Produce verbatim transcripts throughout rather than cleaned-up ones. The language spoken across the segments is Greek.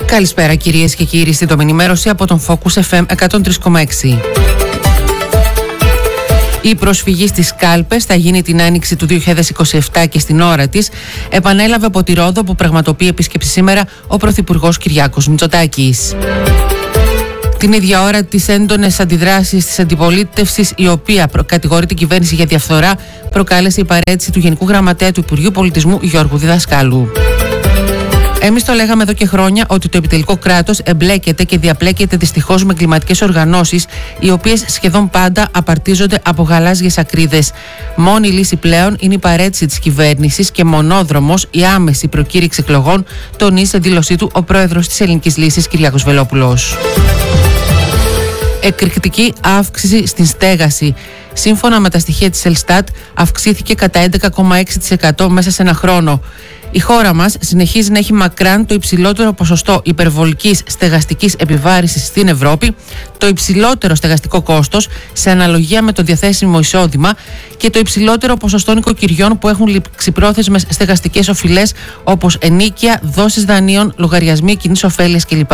Καλησπέρα κυρίες και κύριοι, στην ενημέρωση από τον Focus εφ εμ εκατόν τρία κόμμα έξι. Η προσφυγή στις κάλπες θα γίνει την άνοιξη του δύο χιλιάδες είκοσι επτά και στην ώρα της, επανέλαβε από τη Ρόδο που πραγματοποιεί επίσκεψη σήμερα ο Πρωθυπουργός Κυριάκος Μητσοτάκης. Την ίδια ώρα, τις έντονες αντιδράσεις της αντιπολίτευσης, η οποία κατηγορεί την κυβέρνηση για διαφθορά, προκάλεσε η παραίτηση του Γενικού Γραμματέα του Υπουργείου Πολιτισμού Γιώργου Διδασκάλου. Εμείς το λέγαμε εδώ και χρόνια ότι το επιτελικό κράτος εμπλέκεται και διαπλέκεται δυστυχώς με εγκληματικές οργανώσεις, οι οποίες σχεδόν πάντα απαρτίζονται από γαλάζιες ακρίδες. Μόνη λύση πλέον είναι η παραίτηση της κυβέρνησης και μονόδρομος η άμεση προκήρυξη εκλογών, τονίζει σε δήλωσή του ο πρόεδρος της Ελληνικής Λύσης Κυριάκος Βελόπουλος. Εκρηκτική αύξηση στην στέγαση. Σύμφωνα με τα στοιχεία της Ελστάτ, αυξήθηκε κατά έντεκα κόμμα έξι τοις εκατό μέσα σε ένα χρόνο. Η χώρα μας συνεχίζει να έχει μακράν το υψηλότερο ποσοστό υπερβολικής στεγαστικής επιβάρησης στην Ευρώπη, το υψηλότερο στεγαστικό κόστος σε αναλογία με το διαθέσιμο εισόδημα και το υψηλότερο ποσοστό νοικοκυριών που έχουν ληξιπρόθεσμες στεγαστικές οφειλές όπως ενοίκια, δόσεις δανείων, λογαριασμοί κοινής ωφέλειας κλπ.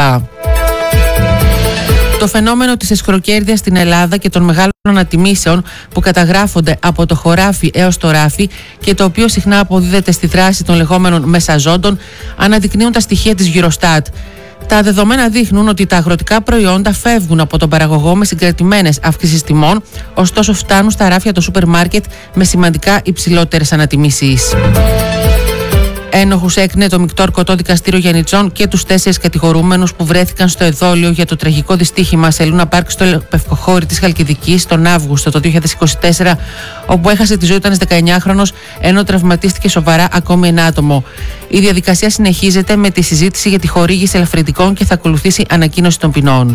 Το φαινόμενο της εσχροκέρδειας στην Ελλάδα και των μεγάλων ανατιμήσεων που καταγράφονται από το χωράφι έως το ράφι και το οποίο συχνά αποδίδεται στη δράση των λεγόμενων μεσαζόντων, αναδεικνύουν τα στοιχεία της Eurostat. Τα δεδομένα δείχνουν ότι τα αγροτικά προϊόντα φεύγουν από τον παραγωγό με συγκρατημένες αυξήσεις τιμών, ωστόσο φτάνουν στα ράφια των σούπερ μάρκετ με σημαντικά υψηλότερες ανατιμήσεις. Ένοχους έκρινε το μεικτό ορκωτό δικαστήριο Γιαννιτσών και τους τέσσερις κατηγορούμενους που βρέθηκαν στο εδόλιο για το τραγικό δυστύχημα σε Λούνα Πάρκ στο Πευκοχώρι της Χαλκιδικής τον Αύγουστο το δύο χιλιάδες είκοσι τέσσερα, όπου έχασε τη ζωή του ένας δεκαεννιάχρονος ενώ τραυματίστηκε σοβαρά ακόμη ένα άτομο. Η διαδικασία συνεχίζεται με τη συζήτηση για τη χορήγηση ελαφρυντικών και θα ακολουθήσει ανακοίνωση των ποινών.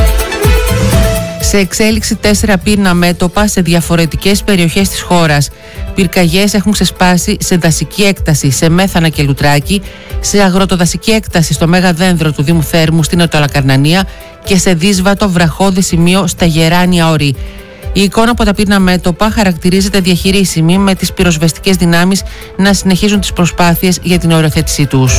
Σε εξέλιξη τέσσερα πύρνα μέτωπα σε διαφορετικές περιοχές της χώρας. Πυρκαγιές έχουν ξεσπάσει σε δασική έκταση σε Μέθανα και Λουτράκι, σε αγροτοδασική έκταση στο Μέγα Δένδρο του Δήμου Θέρμου στην Νοτιοαλακαρνανία και σε δύσβατο βραχώδη σημείο στα Γεράνια Όρη. Η εικόνα από τα πύρνα μέτωπα χαρακτηρίζεται διαχειρίσιμη, με τις πυροσβεστικές δυνάμεις να συνεχίζουν τις προσπάθειες για την οριοθέτησή τους.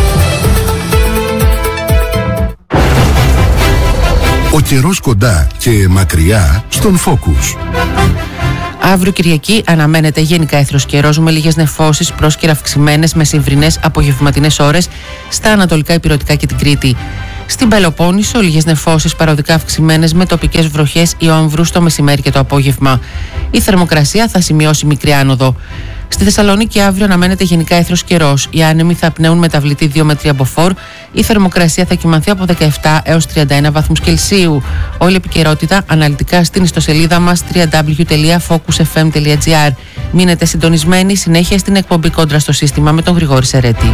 Ο καιρός κοντά και μακριά στον Focus. Αύριο Κυριακή αναμένεται γενικά έθρος καιρός με λίγες νεφώσεις πρόσκαιρα αυξημένες μεσημβρινές απογευματινές ώρες στα ανατολικά ηπειρωτικά και την Κρήτη. Στην Πελοπόννησο λίγες νεφώσεις παροδικά αυξημένες με τοπικές βροχές ή όμβρους το μεσημέρι και το απόγευμα. Η θερμοκρασία θα σημειώσει μικρή άνοδο. Στη Θεσσαλονίκη αύριο αναμένεται γενικά έθρος καιρός. Οι άνεμοι θα πνέουν μεταβλητή δύο με τρία μποφόρ. Η θερμοκρασία θα κυμανθεί από δεκαεπτά έως τριάντα ένα βαθμούς Κελσίου. Όλη η επικαιρότητα αναλυτικά στην ιστοσελίδα μας double-u double-u double-u τελεία focus f m τελεία g r. Μείνετε συντονισμένοι συνέχεια στην εκπομπή Κόντρα στο Σύστημα με τον Γρηγόρη Σερέτη.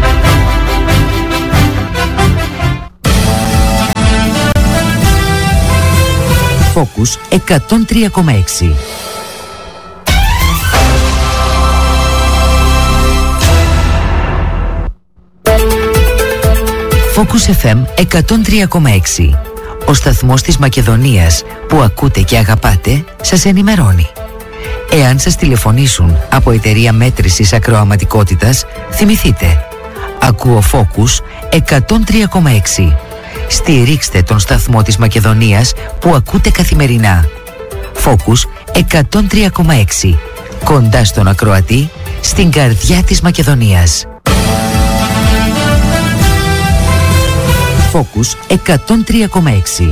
Focus εκατόν τρία κόμμα έξι. Focus εφ εμ εκατόν τρία κόμμα έξι. Ο σταθμός της Μακεδονίας που ακούτε και αγαπάτε σας ενημερώνει. Εάν σας τηλεφωνήσουν από εταιρεία μέτρησης ακροαματικότητας, θυμηθείτε. Ακούω Focus εκατόν τρία κόμμα έξι. Στηρίξτε τον σταθμό της Μακεδονίας που ακούτε καθημερινά. Focus εκατόν τρία κόμμα έξι. Κοντά στον ακροατή, στην καρδιά της Μακεδονίας. Focus εκατόν τρία κόμμα έξι.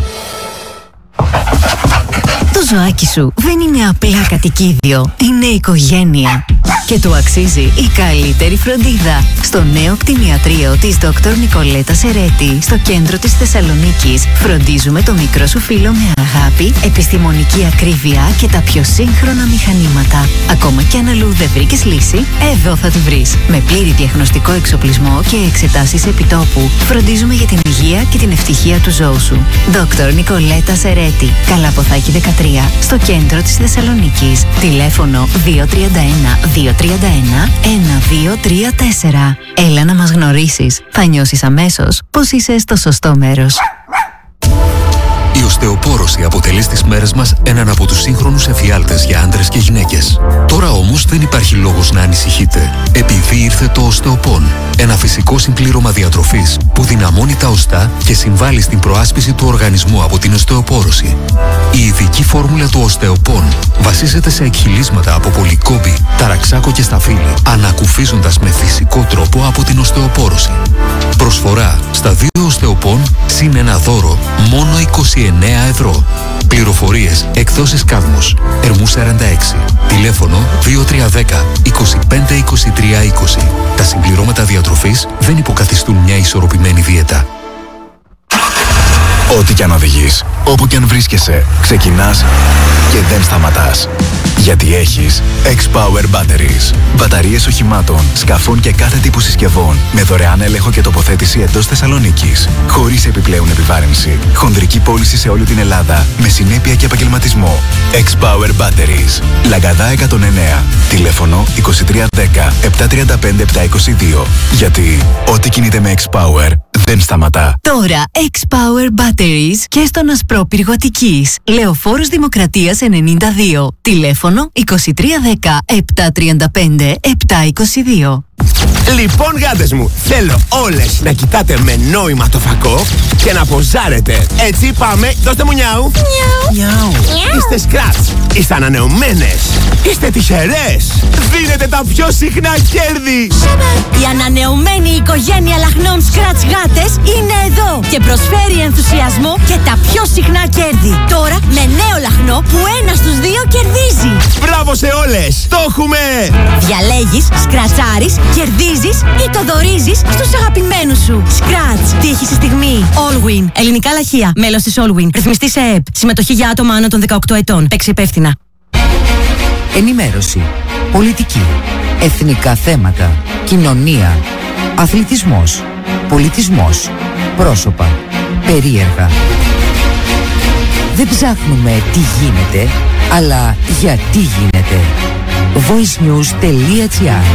Το ζωάκι σου δεν είναι απλά κατοικίδιο, είναι οικογένεια. Και του αξίζει η καλύτερη φροντίδα. Στο νέο κτηνιατρίο της Δόκτωρ Νικολέτα Σερέτη, στο κέντρο της Θεσσαλονίκης, φροντίζουμε το μικρό σου φίλο με αγάπη, επιστημονική ακρίβεια και τα πιο σύγχρονα μηχανήματα. Ακόμα κι αν αλλού δεν βρήκες λύση, εδώ θα τη βρεις. Με πλήρη διαγνωστικό εξοπλισμό και εξετάσεις επιτόπου, φροντίζουμε για την υγεία και την ευτυχία του ζώου σου. Δόκτωρ Νικολέτα Σερέτη, Καλαποθάκη δεκατρία, στο κέντρο της Θεσσαλονίκης. Τηλέφωνο δύο τρία ένα δύο τρία ένα ένα δύο τρία τέσσερα. Έλα να μας γνωρίσεις. Θα νιώσεις αμέσως πως είσαι στο σωστό μέρος. Η οστεοπόρωση αποτελεί στις μέρες μας έναν από τους σύγχρονους εφιάλτες για άντρες και γυναίκες. Τώρα όμως δεν υπάρχει λόγος να ανησυχείτε, επειδή ήρθε το Οστεοπόν, ένα φυσικό συμπλήρωμα διατροφής που δυναμώνει τα οστά και συμβάλλει στην προάσπιση του οργανισμού από την οστεοπόρωση. Η ειδική φόρμουλα του Οστεοπόν βασίζεται σε εκχυλίσματα από πολυκόμπη, ταραξάκο και σταφύλι, ανακουφίζοντας με φυσικό τρόπο από την οστεοπόρωση. Προσφορά στα δύο Οστεοπόν συν ένα δώρο μόνο είκοσι εννέα ευρώ. Πληροφορίες εκδόσεις Κάδμος, Ερμού σαράντα έξι. Τηλέφωνο δύο τρία ένα μηδέν είκοσι πέντε είκοσι τρία είκοσι. Τα συμπληρώματα διατροφής δεν υποκαθιστούν μια ισορροπημένη δίαιτα. Ό,τι κι αν οδηγείς, όπου κι αν βρίσκεσαι, ξεκινάς και δεν σταματάς. Γιατί έχεις X-Power Batteries. Μπαταρίες οχημάτων, σκαφών και κάθε τύπου συσκευών με δωρεάν έλεγχο και τοποθέτηση εντός Θεσσαλονίκης. Χωρίς επιπλέον επιβάρυνση. Χονδρική πώληση σε όλη την Ελλάδα με συνέπεια και επαγγελματισμό. X-Power Batteries. Λαγκαδά εκατόν εννέα. Τηλέφωνο είκοσι τρία δέκα επτακόσια τριάντα πέντε επτακόσια είκοσι δύο. Γιατί ό,τι κινείται με X-Power δεν σταματά. Τώρα X-Power Batteries και στον Ασπρόπυργο Αττικής. Λεωφόρος Δημοκρατίας ενενήντα δύο. Τηλέφωνο είκοσι τρία δέκα επτακόσια τριάντα πέντε επτακόσια είκοσι δύο. Λοιπόν, γάτες μου, θέλω όλες να κοιτάτε με νόημα το φακό και να ποζάρετε. Έτσι πάμε, δώστε μου νιάου. Νιάου. Είστε σκράτς, είστε ανανεωμένες, είστε τυχερές. Δίνετε τα πιο συχνά κέρδη. Η ανανεωμένη οικογένεια λαχνών σκράτς γάτες είναι εδώ και προσφέρει ενθουσιασμό και τα πιο συχνά κέρδη. Τώρα με νέο λαχνό που ένα στους δύο κερδίζει. Μπράβο σε όλες, το έχουμε. Διαλέγεις, σκρατσάρεις, κερδίζεις ή το δωρίζεις στους αγαπημένους σου. Scratch. Τύχη στη στιγμή. Allwin. Ελληνικά λαχεία. Μέλος της Allwin. Ρυθμιστή σε ΕΕΠ. Συμμετοχή για άτομα άνω των δεκαοκτώ ετών. Παίξει υπεύθυνα. Ενημέρωση. Πολιτική. Εθνικά θέματα. Κοινωνία. Αθλητισμός. Πολιτισμός. Πρόσωπα. Περίεργα. Δεν ψάχνουμε τι γίνεται, αλλά γιατί γίνεται. voicenews.gr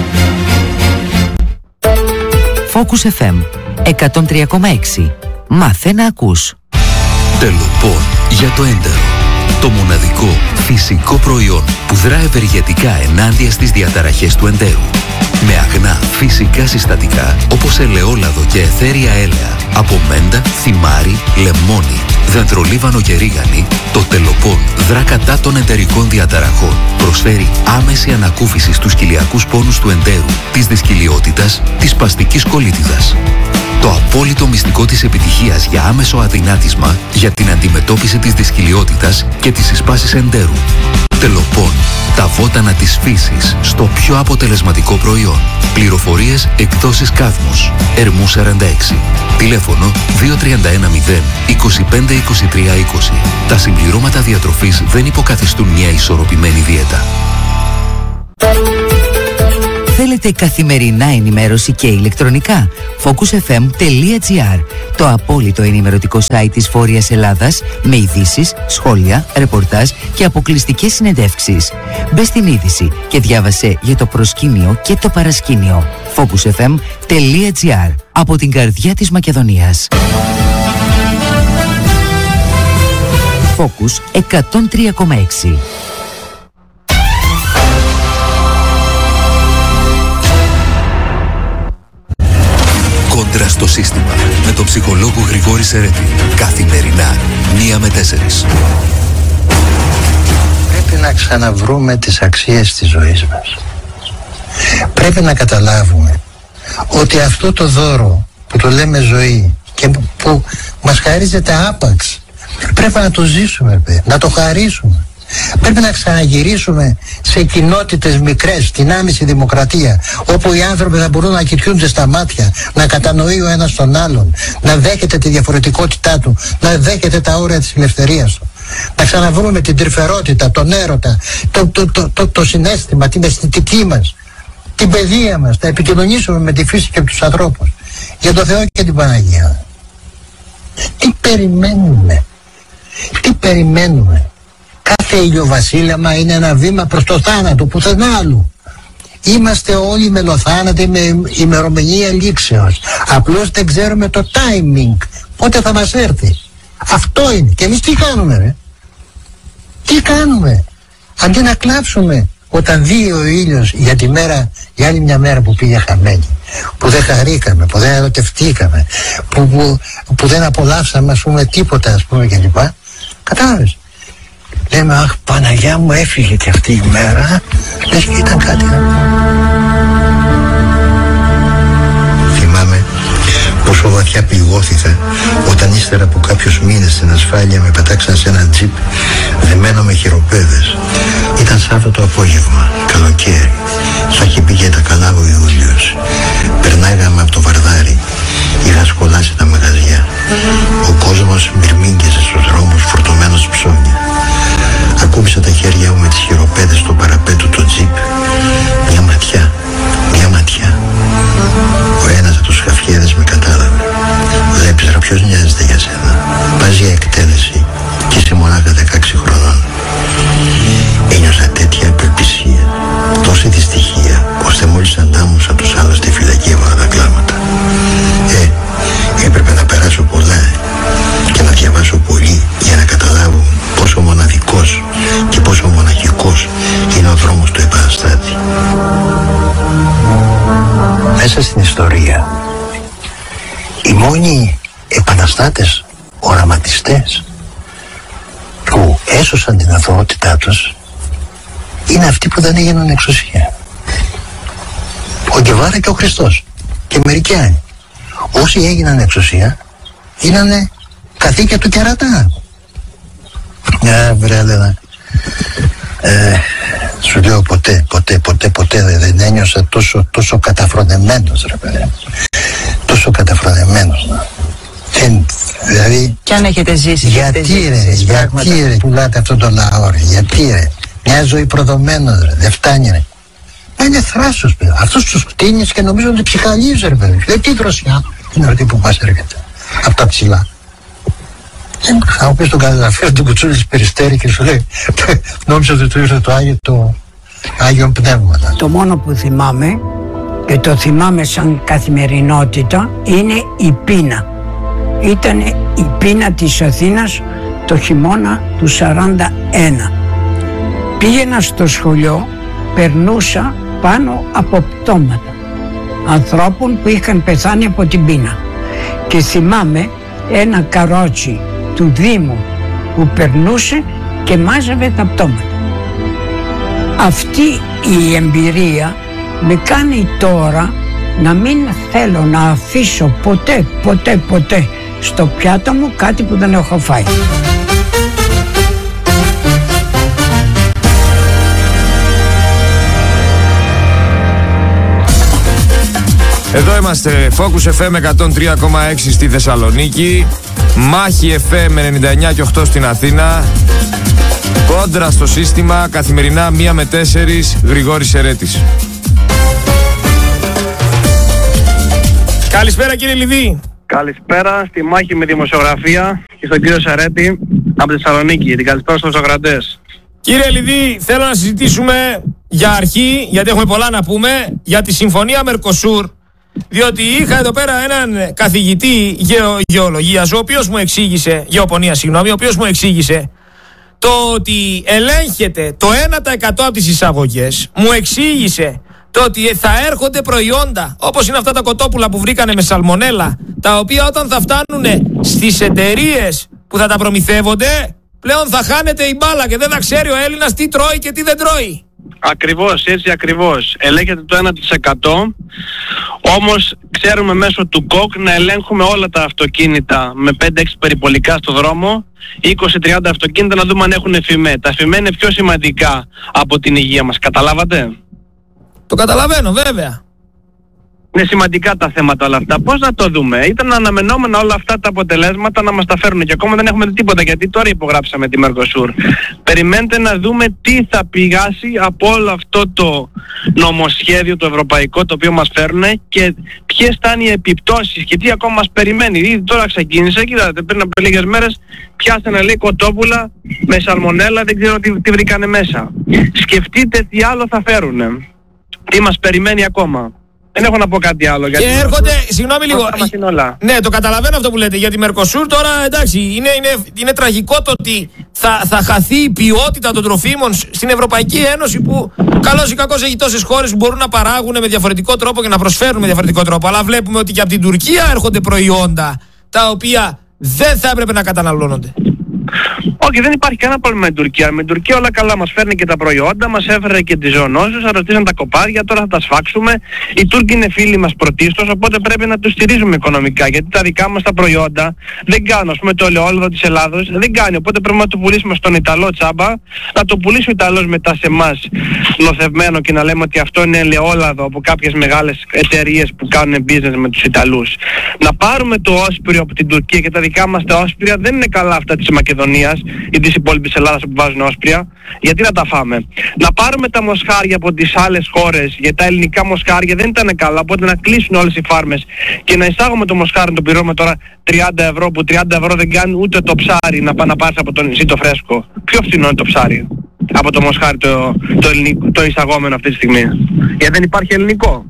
Focus εφ εμ εκατόν τρία κόμμα έξι. Μάθε να ακούς. Τελοπών για το έντερο. Το μοναδικό φυσικό προϊόν που δρά ευεργετικά ενάντια στις διαταραχές του εντέρου. Με αγνά φυσικά συστατικά όπως ελαιόλαδο και αιθέρια έλαια, από μέντα, θυμάρι, λεμόνι, δεντρολίβανο και ρίγανη, το Τελοπών δρά κατά των εντερικών διαταραχών. Προσφέρει άμεση ανακούφιση στους κοιλιακούς πόνους του εντέρου, της δυσκυλιότητας, της σπαστικής κολίτιδας. Το απόλυτο μυστικό της επιτυχίας για άμεσο αδυνάτισμα για την αντιμετώπιση της δυσκυλιότητας και της εισπάσης εντέρου. Τελοπών, τα βότανα της φύσης στο πιο αποτελεσματικό προϊόν. Πληροφορίες εκδόσεις Κάδμος, Ερμού σαράντα έξι. Τηλέφωνο δύο τρία ένα μηδέν είκοσι πέντε είκοσι τρία είκοσι. Τα συμπληρώματα διατροφής δεν υποκαθιστούν μια ισορροπημένη δίαιτα. Θέλετε καθημερινά ενημέρωση και ηλεκτρονικά? focus εφ εμ τελεία τζι άρ, το απόλυτο ενημερωτικό site της Βόρειας Ελλάδας με ειδήσεις, σχόλια, ρεπορτάζ και αποκλειστικές συνεντεύξεις. Μπες στην είδηση και διάβασε για το προσκήνιο και το παρασκήνιο. focus εφ εμ τελεία τζι άρ, από την καρδιά της Μακεδονίας. Focus εκατόν τρία κόμμα έξι. Κόντρα στο σύστημα με τον ψυχολόγο Γρηγόρη Σερέτη. Καθημερινά, μία με τέσσερις. Πρέπει να ξαναβρούμε τις αξίες της ζωής μας. Πρέπει να καταλάβουμε ότι αυτό το δώρο που το λέμε ζωή και που μας χαρίζεται άπαξ, πρέπει να το ζήσουμε, να το χαρίσουμε. Πρέπει να ξαναγυρίσουμε σε κοινότητες μικρές, στην άμεση δημοκρατία, όπου οι άνθρωποι θα μπορούν να κοιτιούνται στα μάτια, να κατανοεί ο ένας τον άλλον, να δέχεται τη διαφορετικότητά του, να δέχεται τα όρια της ελευθερίας του. Να ξαναβρούμε την τρυφερότητα, τον έρωτα, το, το, το, το, το συναίσθημα, την αισθητική μας, την παιδεία μας, να επικοινωνήσουμε με τη φύση και τους ανθρώπους. Για το Θεό και την Παναγία. Τι περιμένουμε, τι περιμένουμε. Κάθε ηλιοβασίλεμα είναι ένα βήμα προς το θάνατο, πουθενά άλλου. Είμαστε όλοι μελοθάνατοι με ημερομηνία λήξεως. Απλώς δεν ξέρουμε το timing, πότε θα μας έρθει. Αυτό είναι. Και εμείς τι κάνουμε, ρε? Τι κάνουμε? Αντί να κλάψουμε όταν δει ο ήλιος για τη μέρα, για άλλη μια μέρα που πήγε χαμένη, που δεν χαρήκαμε, που δεν ερωτευτήκαμε, που, που, που δεν απολαύσαμε, ας πούμε, τίποτα, ας πούμε, κλπ. Κατάλαβες? Λέμε, αχ, Παναγιά μου, έφυγε και αυτή η μέρα, λες και ήταν κάτι. Θυμάμαι πόσο βαθιά πληγώθηκα όταν ύστερα από κάποιους μήνες στην ασφάλεια με πετάξαν σε ένα τζιπ δεμένο με χειροπέδες. Ήταν Σάββατο απόγευμα, καλοκαίρι. Θα είχε πει και τα καλά ο Ιούλιος. Περνάγαμε από το Βαρδάρι. Είχα σκολάσει τα μαγαζιά. Ο κόσμος μυρμήγκιζε στους δρόμους φορτωμένος ψώνια. Ακούμπησα τα χέρια μου με τις χειροπέδες στο παραπέτο του τζιπ. Μια ματιά, μια ματιά. Ο ένας από τους χαφιέδες με κατάλαβε. Βλέπεις ρε, ποιος νοιάζεται για σένα? Πας για εκτέλεση και είσαι μονάχα δεκαέξι χρονών. Ένιωσα τέτοια απελπισία, τόση δυστυχία, ώστε μόλις αντάμωσα τους άλλους στη φυλακή έβαλα τα κλάματα. Ε, έπρεπε να περάσω πολλά και να διαβάσω πολύ για να καταλάβω πόσο μοναδικός και πόσο μοναχικός είναι ο δρόμος του επαναστάτη. Μέσα στην ιστορία, οι μόνοι επαναστάτες, οραματιστές που έσωσαν την αθωότητά τους είναι αυτοί που δεν έγιναν εξουσία. Ο Γκεβάρα και ο Χριστός και μερικοί άλλοι. Όσοι έγιναν εξουσία γίνανε καθήκια του κερατά. Ε, βρε, έλεγα, ε, σου λέω ποτέ, ποτέ, ποτέ, ποτέ δεν ένιωσα τόσο, τόσο καταφρονεμένος, ρε παιδί. Τόσο καταφρονεμένος. Δεν, δηλαδή, κι αν έχετε ζήσει, γιατί έχετε ρε, ζήσει, γιατί πράγματα. ρε, πουλάτε αυτόν τον λαό, ρε, γιατί ρε, μια ζωή προδομένος, ρε, δεν φτάνει, ρε. Μα είναι θράσος, παιδί. Αυτούς τους κτίνεις και νομίζω ότι ψυχαλίζει, ρε, παιδί. Δεν τι δροσιά είναι αυτή που μας έρχεται από τα ψηλά. Θα μου πεις τον καταγραφείο του κουτσούλη της Περιστέρη και σου λέει, νόμιζα ότι του ήρθε το Άγιο, το Άγιο Πνεύμα. Το μόνο που θυμάμαι και το θυμάμαι σαν καθημερινότητα είναι η πείνα. Ήτανε η πείνα της Αθήνας το χειμώνα του σαράντα ένα. Πήγαινα στο σχολείο, περνούσα πάνω από πτώματα ανθρώπων που είχαν πεθάνει από την πείνα. Και θυμάμαι ένα καρότσι του Δήμου που περνούσε και μάζευε τα πτώματα. Αυτή η εμπειρία με κάνει τώρα να μην θέλω να αφήσω ποτέ, ποτέ, ποτέ στο πιάτο μου κάτι που δεν έχω φάει. Εδώ είμαστε, Focus εφ εμ εκατόν τρία κόμμα έξι στη Θεσσαλονίκη, Μάχη εφ εμ ενενήντα εννιά και οκτώ στην Αθήνα, Κόντρα στο σύστημα, καθημερινά μία με τέσσερις, Γρηγόρης Σερέτης. Καλησπέρα κύριε Λιδί. Καλησπέρα στη Μάχη με Δημοσιογραφία και στον κύριο Σερέτη από τη Θεσσαλονίκη. Την καλησπέρα στους ακροατές. Κύριε Λιδί, θέλω να συζητήσουμε για αρχή, γιατί έχουμε πολλά να πούμε, για τη Συμφωνία Μερκοσούρ. Διότι είχα εδώ πέρα έναν καθηγητή γεω, γεωλογίας, ο οποίος μου εξήγησε, γεωπονίας συγγνώμη, ο οποίος μου εξήγησε το ότι ελέγχεται το ένα τοις εκατό από τις εισαγωγές. Μου εξήγησε το ότι θα έρχονται προϊόντα όπως είναι αυτά τα κοτόπουλα που βρήκανε με σαλμονέλα, τα οποία όταν θα φτάνουν στις εταιρείες που θα τα προμηθεύονται, πλέον θα χάνεται η μπάλα και δεν θα ξέρει ο Έλληνας τι τρώει και τι δεν τρώει. Ακριβώς, έτσι ακριβώς. Ελέγχεται το ένα τοις εκατό, όμως ξέρουμε μέσω του ΚΟΚ να ελέγχουμε όλα τα αυτοκίνητα με πέντε έξι περιπολικά στο δρόμο, είκοσι τριάντα αυτοκίνητα να δούμε αν έχουν εφημέ. Τα εφημέ είναι πιο σημαντικά από την υγεία μας, καταλάβατε? Το καταλαβαίνω βέβαια. Είναι σημαντικά τα θέματα όλα αυτά. Πώς να το δούμε? Ήταν αναμενόμενα όλα αυτά τα αποτελέσματα να μας τα φέρουν και ακόμα δεν έχουμε δει τίποτα, γιατί τώρα υπογράψαμε τη Μερκοσούρ. Περιμένετε να δούμε τι θα πηγάσει από όλο αυτό το νομοσχέδιο το ευρωπαϊκό το οποίο μας φέρουν και ποιες θα είναι οι επιπτώσεις και τι ακόμα μας περιμένει. Ήδη τώρα ξεκίνησε, κοίτατε, πριν από λίγες μέρες πιάσανε λέει κοτόπουλα με σαλμονέλα, δεν ξέρω τι, τι βρήκανε μέσα. Σκεφτείτε τι άλλο θα φέρουνε. Τι μας περιμένει ακόμα. Δεν έχω να πω κάτι άλλο. Και έρχονται, συγγνώμη λίγο. Ναι, το καταλαβαίνω αυτό που λέτε. Για τη Mercosur τώρα, εντάξει, είναι, είναι, είναι τραγικό το ότι θα, θα χαθεί η ποιότητα των τροφίμων στην Ευρωπαϊκή Ένωση, που καλώς ή κακώς έχει τόσες χώρες που μπορούν να παράγουν με διαφορετικό τρόπο και να προσφέρουν με διαφορετικό τρόπο. Αλλά βλέπουμε ότι και από την Τουρκία έρχονται προϊόντα τα οποία δεν θα έπρεπε να καταναλώνονται. Όχι, δεν υπάρχει κανένα πρόβλημα με την Τουρκία. Με την Τουρκία όλα καλά, μας φέρνει και τα προϊόντα, μας έφερε και τις ζωονόσεις, ρωτήσαν τα κοπάδια, τώρα θα τα σφάξουμε. Οι Τούρκοι είναι φίλοι μας πρωτίστως, οπότε πρέπει να τους στηρίζουμε οικονομικά. Γιατί τα δικά μας τα προϊόντα δεν κάνουν, ας πούμε το ελαιόλαδο της Ελλάδος δεν κάνει. Οπότε πρέπει να το πουλήσουμε στον Ιταλό τσάμπα, να το πουλήσει ο Ιταλός μετά σε εμάς νοθευμένο και να λέμε ότι αυτό είναι ελαιόλαδο από κάποιες μεγάλες εταιρείες που κάνουν business με τους Ιταλούς. Να πάρουμε το όσπριο από την Τουρκία και τα δικά μας τα όσπρια δεν είναι καλά αυτά της Μακεδονίας ή της υπόλοιπης Ελλάδας που βάζουν όσπρια, γιατί να τα φάμε. Να πάρουμε τα μοσχάρια από τις άλλες χώρες, γιατί τα ελληνικά μοσχάρια δεν ήταν καλά, οπότε να κλείσουν όλες οι φάρμες και να εισάγουμε το μοσχάρι, να το πληρώνουμε τώρα τριάντα ευρώ, που τριάντα ευρώ δεν κάνει ούτε το ψάρι να πάει να πάρεις από το νησί το φρέσκο. Πιο φθηνό είναι το ψάρι από το μοσχάρι το, το, ελληνικό, το εισαγόμενο αυτή τη στιγμή, γιατί δεν υπάρχει ελληνικό.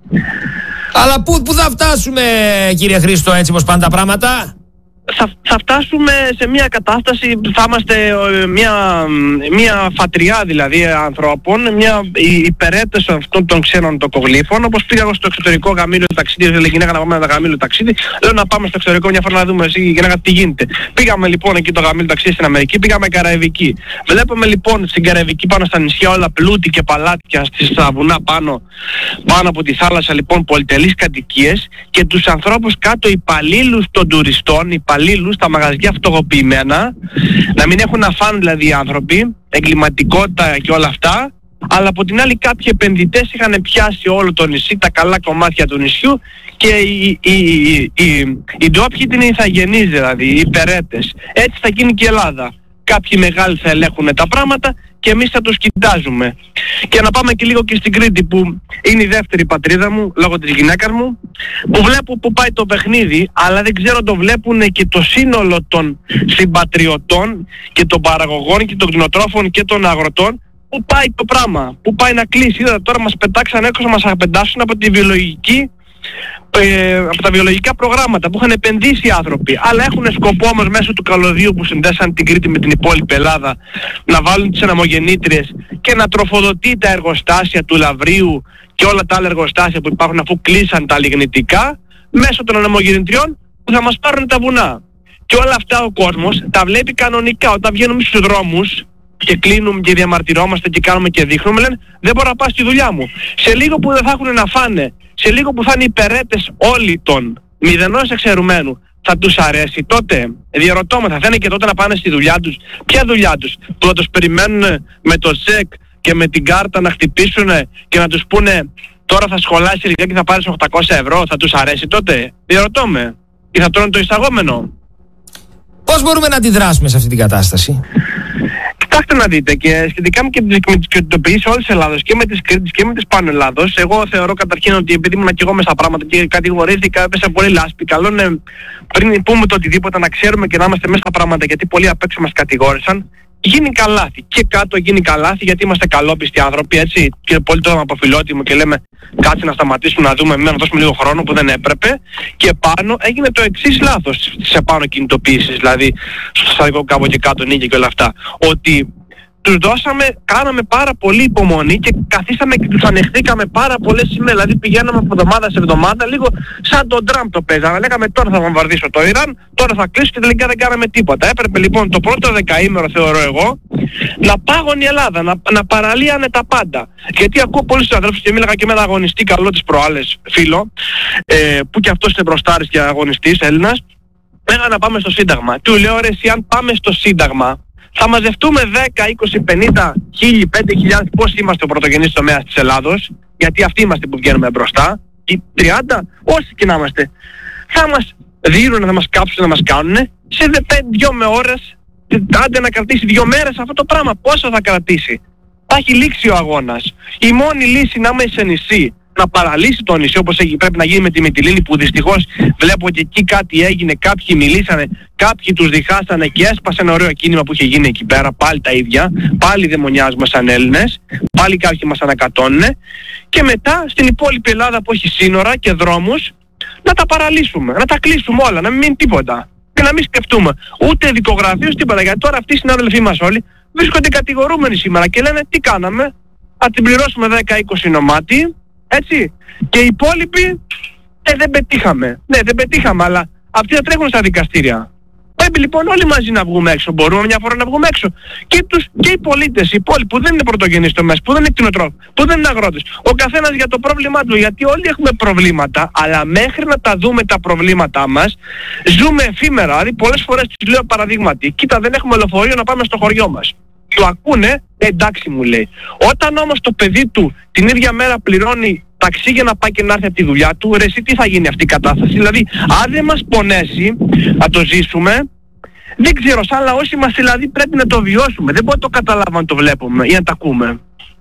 Αλλά πού, πού θα φτάσουμε, κύριε Χρήστο, έτσι πως πάνε τα πράγματα? Θα, θα φτάσουμε σε μια κατάσταση, θα είμαστε μια, μια φατριά δηλαδή ανθρώπων, μια υπερέτες αυτών των ξένων τοκογλύφων. Όπως πήγα στο εξωτερικό γαμήλιο ταξίδι, λέει γυναίκα να πάμε ένα γαμήλιο ταξίδι, λέω να πάμε στο εξωτερικό μια φορά να δούμε εσύ γυναίκα τι γίνεται. Πήγαμε λοιπόν εκεί το γαμήλιο ταξίδι στην Αμερική, πήγαμε Καραϊβική. Βλέπουμε λοιπόν στην Καραϊβική πάνω στα νησιά όλα πλούτη και παλάτια, στα βουνά πάνω, πάνω από τη θάλασσα λοιπόν πολυτελείς κατοικίες και τους ανθρώπους κάτω υπαλλήλους των τουριστών, υπαλλήλους στα μαγαζιά φτωχοποιημένα, να μην έχουν να φάνε δηλαδή οι άνθρωποι, εγκληματικότητα και όλα αυτά, αλλά από την άλλη κάποιοι επενδυτές είχαν πιάσει όλο το νησί, τα καλά κομμάτια του νησιού και οι, οι, οι, οι, οι ντόπιοι ήταν οι ηθαγενείς δηλαδή, οι υπερέτες. Έτσι θα γίνει και η Ελλάδα. Κάποιοι μεγάλοι θα ελέγχουν τα πράγματα και εμείς θα τους κοιτάζουμε. Και να πάμε και λίγο και στην Κρήτη που είναι η δεύτερη πατρίδα μου λόγω της γυναίκας μου, που βλέπω που πάει το παιχνίδι, αλλά δεν ξέρω το βλέπουν και το σύνολο των συμπατριωτών και των παραγωγών και των κτηνοτρόφων και των αγροτών, που πάει το πράγμα, που πάει να κλείσει. Είδατε τώρα μας πετάξαν έξω, μας απεντάσουν από τη βιολογική, ε, από τα βιολογικά προγράμματα που είχαν επενδύσει οι άνθρωποι, αλλά έχουν σκοπό όμως μέσω του καλωδίου που συνδέσαν την Κρήτη με την υπόλοιπη Ελλάδα να βάλουν τις αναμογεννήτριες και να τροφοδοτεί τα εργοστάσια του Λαβρίου και όλα τα άλλα εργοστάσια που υπάρχουν αφού κλείσαν τα λιγνητικά μέσω των αναμογεννητριών που θα μας πάρουν τα βουνά. Και όλα αυτά ο κόσμος τα βλέπει κανονικά όταν βγαίνουμε στους δρόμους και κλείνουμε και διαμαρτυρόμαστε και κάνουμε και δείχνουμε, λένε δεν μπορώ να πάω στη δουλειά μου. Σε λίγο που δεν θα έχουν να φάνε, σε λίγο που θα είναι υπερέτες όλοι των μηδενός εξαιρουμένου, θα τους αρέσει τότε? Διαρωτώμεθα, θα είναι και τότε να πάνε στη δουλειά τους? Ποια δουλειά τους? Που θα τους περιμένουν με το τσεκ και με την κάρτα να χτυπήσουν και να τους πούνε τώρα θα σχολάσεις ηλικία και θα πάρεις οκτακόσια ευρώ, θα τους αρέσει τότε? Διαρωτώμε. Ή θα τρώνε το εισαγόμενο? Πώς μπορούμε να αντιδράσουμε σε αυτή την κατάσταση? Κοιτάξτε να δείτε, και σχετικά με τις κινητοποιήσεις όλης της Ελλάδος και με τις Κρήτης και με τις Πάνω Ελλάδος, εγώ θεωρώ καταρχήν ότι επειδή ήμουν και εγώ μέσα στα πράγματα και κατηγορήθηκα, έπεσα πολύ λάσπη, καλό είναι πριν πούμε το οτιδήποτε να ξέρουμε και να είμαστε μέσα στα πράγματα, γιατί πολλοί απ' έξω μας κατηγόρησαν. Γίνει καλάθι και κάτω γίνει καλάθι, γιατί είμαστε καλόπιστοι άνθρωποι, έτσι, και πολύ τώρα από φιλότιμο και λέμε κάτσε να σταματήσουμε να δούμε, να δώσουμε λίγο χρόνο που δεν έπρεπε, και πάνω έγινε το εξής λάθος σε πάνω κινητοποίησεις, δηλαδή στο στρατικό κάπου και κάτω νίκη και όλα αυτά, ότι τους δώσαμε, κάναμε πάρα πολύ υπομονή και καθίσαμε και τους ανεχθήκαμε πάρα πολλές ημέρες. Δηλαδή πηγαίναμε από εβδομάδα σε εβδομάδα, λίγο σαν τον Τραμπ το παίζαμε. Λέγαμε τώρα θα βομβαρδίσω το Ιράν, τώρα θα κλείσω και τελικά δεν κάναμε τίποτα. Έπρεπε λοιπόν το πρώτο δεκαήμερο, θεωρώ εγώ, να πάγωνε η Ελλάδα, να, να παραλύανε τα πάντα. Γιατί ακούω πολλούς συναδέλφους και μίλαγα και με ένα αγωνιστή καλό της προάλλες φίλο, ε, που και αυτός είναι μπροστάρης και αγωνιστής Έλληνας, λέγανε να πάμε στο Σύνταγμα. Του λέω ρε εσύ, αν πάμε στο Σύνταγμα, θα μαζευτούμε δέκα, είκοσι, πενήντα, χίλια, πέντε χιλιάδες, πώς είμαστε ο πρωτογενής τομέας της Ελλάδος, γιατί αυτοί είμαστε που βγαίνουμε μπροστά, ή τριάντα, όσοι και να είμαστε. Θα μας δίνουν, θα μας κάψουν, θα μας κάνουνε, σε δύο με ώρες, άντε να κρατήσει δύο μέρες αυτό το πράγμα, πόσο θα κρατήσει? Θα έχει λήξει ο αγώνας. Η μόνη λύση να είμαι σε νησί, να παραλύσει το νησί όπως πρέπει να γίνει με τη Μυτιλήνη, που δυστυχώς βλέπω ότι εκεί κάτι έγινε, κάποιοι μιλήσανε, κάποιοι τους διχάσανε και έσπασε ένα ωραίο κίνημα που είχε γίνει εκεί πέρα, πάλι τα ίδια, πάλι δαιμονιάζουμε σαν Έλληνες, πάλι κάποιοι μας ανακατώνουνε, και μετά στην υπόλοιπη Ελλάδα που έχει σύνορα και δρόμους να τα παραλύσουμε, να τα κλείσουμε όλα, να μην μείνει τίποτα και να μην σκεφτούμε ούτε δικογραφίες, τίποτα, γιατί τώρα αυτοί οι συνάδελφοί μας όλοι βρίσκονται κατηγορούμενοι σήμερα και λένε τι κάναμε, θα την πληρώσουμε δέκα είκοσι νομάτι, έτσι, και οι υπόλοιποι ε, δεν πετύχαμε. Ναι, δεν πετύχαμε, αλλά αυτοί θα τρέχουν στα δικαστήρια. Πρέπει λοιπόν όλοι μαζί να βγούμε έξω. Μπορούμε μια φορά να βγούμε έξω. Και, τους, και οι πολίτες, οι υπόλοιποι που δεν είναι πρωτογενείς τομέας, που δεν είναι κτηνοτρόφοι, που δεν είναι αγρότες. Ο καθένας για το πρόβλημά του. Γιατί όλοι έχουμε προβλήματα, αλλά μέχρι να τα δούμε τα προβλήματά μας, ζούμε εφήμερα. Δηλαδή πολλές φορές τους λέω παραδείγματι, κοίτα, δεν έχουμε λεωφορείο να πάμε στο χωριό μας. Το ακούνε, εντάξει μου λέει. Όταν όμως το παιδί του την ίδια μέρα πληρώνει ταξί για να πάει και να έρθει από τη δουλειά του, ρε εσύ τι θα γίνει αυτή η κατάσταση? Δηλαδή αν δεν μας πονέσει να το ζήσουμε, δεν ξέρω, σαν λαός είμαστε, δηλαδή πρέπει να το βιώσουμε. Δεν μπορούμε να το καταλάβουμε να το βλέπουμε ή να το ακούμε.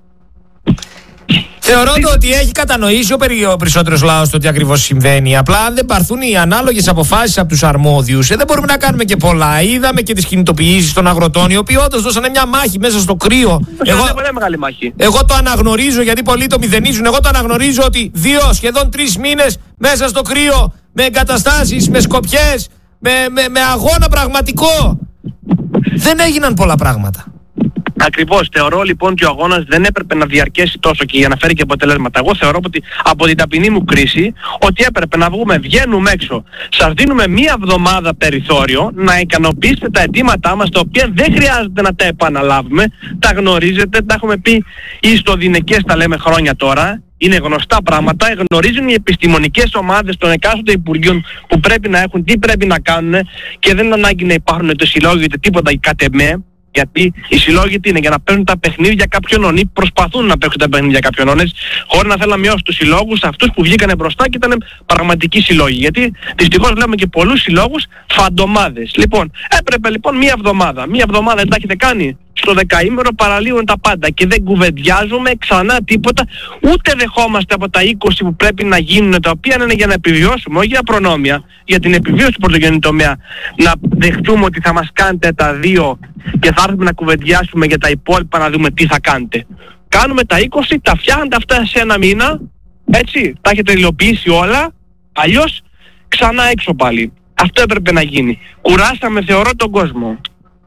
Θεωρώ το ότι έχει κατανοήσει ο περισσότερος λαός το τι ακριβώς συμβαίνει. Απλά αν δεν πάρθουν οι ανάλογες αποφάσεις από τους αρμόδιους, ε, δεν μπορούμε να κάνουμε και πολλά. Είδαμε και τις κινητοποιήσεις των αγροτών, οι οποίοι όντως δώσανε μια μάχη μέσα στο κρύο. Εγώ, μεγάλη μάχη. εγώ το αναγνωρίζω, γιατί πολλοί το μηδενίζουν. Εγώ το αναγνωρίζω ότι δύο σχεδόν τρεις μήνες μέσα στο κρύο, με εγκαταστάσεις, με σκοπιές, με, με, με αγώνα πραγματικό, δεν έγιναν πολλά πράγματα. Ακριβώς. Θεωρώ λοιπόν ότι ο αγώνας δεν έπρεπε να διαρκέσει τόσο και για να φέρει και αποτελέσματα. Εγώ θεωρώ ότι από την ταπεινή μου κρίση ότι έπρεπε να βγούμε, βγαίνουμε έξω. Σας δίνουμε μία εβδομάδα περιθώριο να ικανοποιήσετε τα αιτήματά μας, τα οποία δεν χρειάζεται να τα επαναλάβουμε. Τα γνωρίζετε, τα έχουμε πει ή στο Δινεκές, τα λέμε χρόνια τώρα. Είναι γνωστά πράγματα, γνωρίζουν οι επιστημονικές ομάδες των εκάστοτε υπουργείων που πρέπει να έχουν, τι πρέπει να κάνουν, και δεν είναι ανάγκη να υπάρχουν το συλλόγιο είτε τίποτα κατ' εμέ. Γιατί οι συλλόγοι είναι για να παίρνουν τα παιχνίδια κάποιων ονεί, προσπαθούν να παίξουν τα παιχνίδια κάποιων ονές, χωρίς να θέλουν να μειώσουν τους συλλόγους, αυτούς που βγήκανε μπροστά και ήταν πραγματικοί συλλόγοι. Γιατί δυστυχώς βλέπουμε και πολλούς συλλόγους φαντομάδες. Λοιπόν, έπρεπε λοιπόν μία εβδομάδα. Μία εβδομάδα δεν τα έχετε κάνει. Στο δεκαήμερο παραλύουν τα πάντα και δεν κουβεντιάζουμε ξανά τίποτα, ούτε δεχόμαστε από τα είκοσι που πρέπει να γίνουν, τα οποία είναι για να επιβιώσουμε, όχι για προνόμια, για την επιβίωση του πρωτογενή τομέα, να δεχτούμε ότι θα μας κάνετε τα δύο και θα έρθουμε να κουβεντιάσουμε για τα υπόλοιπα, να δούμε τι θα κάνετε. Κάνουμε τα είκοσι, τα φτιάχνετε αυτά σε ένα μήνα, έτσι, τα έχετε υλοποιήσει όλα, αλλιώς ξανά έξω πάλι. Αυτό έπρεπε να γίνει. Κουράσαμε, θεωρώ, τον κόσμο.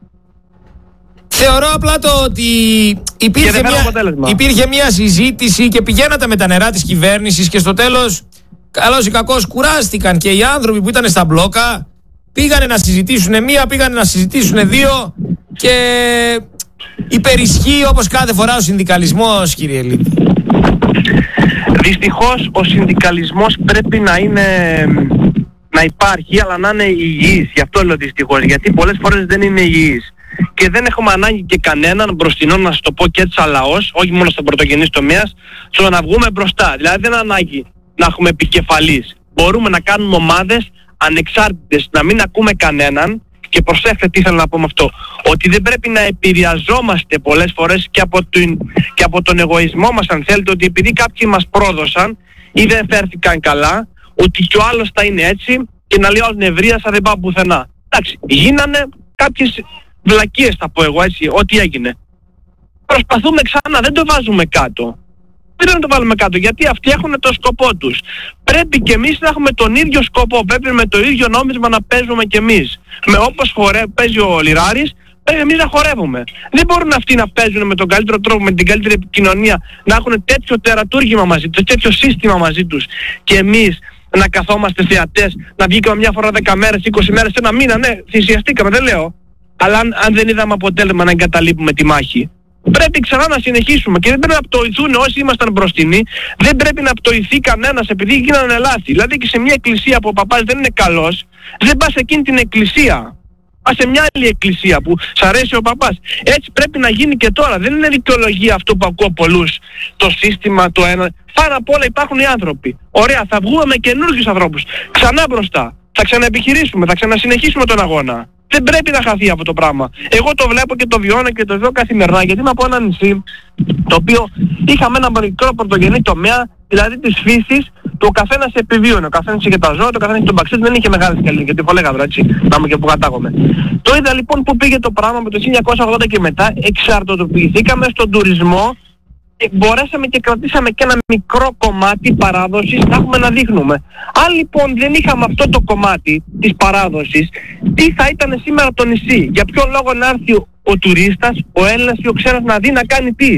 Θεωρώ απλά το ότι υπήρχε μια, υπήρχε μια συζήτηση και πηγαίνατε με τα νερά της κυβέρνησης και στο τέλος, καλώς ή κακώς, κουράστηκαν και οι άνθρωποι που ήταν στα μπλόκα, πήγανε να συζητήσουν μία, πήγανε να συζητήσουν δύο και υπερισχύει όπως κάθε φορά ο συνδικαλισμός, κύριε Λίδη. Δυστυχώς ο συνδικαλισμός πρέπει να είναι, να υπάρχει, αλλά να είναι υγιής. Γι' αυτό λέω δυστυχώς, γιατί πολλές φορές δεν είναι υγιής. Και δεν έχουμε ανάγκη και κανέναν μπροστινό, να σας το πω και έτσι σαν λαός, όχι μόνο στον πρωτογενής τομέας, στο να βγούμε μπροστά. Δηλαδή δεν είναι ανάγκη να έχουμε επικεφαλής. Μπορούμε να κάνουμε ομάδες ανεξάρτητες, να μην ακούμε κανέναν. Και προσέξτε τι θέλω να πω με αυτό, ότι δεν πρέπει να επηρεαζόμαστε πολλές φορές και από, την, και από τον εγωισμό μας, αν θέλετε, ότι επειδή κάποιοι μας πρόδωσαν ή δεν φέρθηκαν καλά, ότι κι ο άλλος θα είναι έτσι και να λέει ως νευρίασα, δεν πάω πουθενά. Εντάξει, γίνανε κάποιες βλακίες, θα πω εγώ, έτσι, ό,τι έγινε. Προσπαθούμε ξανά, δεν το βάζουμε κάτω. Δεν να το βάλουμε κάτω, γιατί αυτοί έχουν το σκοπό τους. Πρέπει και εμείς να έχουμε τον ίδιο σκοπό. Πρέπει με το ίδιο νόμισμα να παίζουμε και εμείς. Με όπως χορέ, παίζει ο Λιράρης, πρέπει εμείς να χορεύουμε. Δεν μπορούν αυτοί να παίζουν με τον καλύτερο τρόπο, με την καλύτερη επικοινωνία, να έχουν τέτοιο τερατούργημα μαζί τους, τέτοιο σύστημα μαζί τους. Και εμείς να καθόμαστε θεατές, να βγήκαμε μια φορά δέκα μέρες, είκοσι μέρες, ένα μήνα, ναι, θυσιαστήκαμε, δεν λέω. Αλλά αν, αν δεν είδαμε αποτέλεσμα να εγκαταλείπουμε τη μάχη. Πρέπει ξανά να συνεχίσουμε και δεν πρέπει να πτωηθούν όσοι ήμασταν μπροστινοί, δεν πρέπει να πτωηθεί κανένας επειδή γίνανε λάθη. Δηλαδή και σε μια εκκλησία που ο παπάς δεν είναι καλός, δεν πας σε εκείνη την εκκλησία. Πας σε μια άλλη εκκλησία που σ' αρέσει ο παπάς. Έτσι πρέπει να γίνει και τώρα. Δεν είναι δικαιολογία αυτό που ακούω πολλούς. Το σύστημα, το ένα. Πάνω απ' όλα υπάρχουν οι άνθρωποι. Ωραία, θα βγούμε με καινούργιους ανθρώπους. Ξανά μπροστά. Θα ξαναεπιχειρήσουμε, θα ξανασυνεχίσουμε τον αγώνα. Δεν πρέπει να χαθεί αυτό το πράγμα. Εγώ το βλέπω και το βιώνω και το ζω καθημερινά, γιατί είμαι από ένα νησί το οποίο είχαμε ένα μικρό πρωτογενή τομέα, δηλαδή της φύσης, του ο καθένας επιβίωνε. Ο καθένας είχε τα ζώα, το καθένας είχε τον παξίτη, δεν είχε μεγάλη σκαλή, γιατί φολέγαδρο, έτσι, να είμαι και που κατάγομαι. Το είδα λοιπόν που πήγε το πράγμα με το χίλια εννιακόσια ογδόντα και μετά, εξαρτοποιηθήκαμε στον τουρισμό και μπορέσαμε και κρατήσαμε και ένα μικρό κομμάτι παράδοσης να έχουμε να δείχνουμε. Αν λοιπόν δεν είχαμε αυτό το κομμάτι της παράδοσης, τι θα ήταν σήμερα το νησί? Για ποιο λόγο να έρθει ο, ο τουρίστας, ο Έλληνας ή ο ξένος να δει να κάνει τι?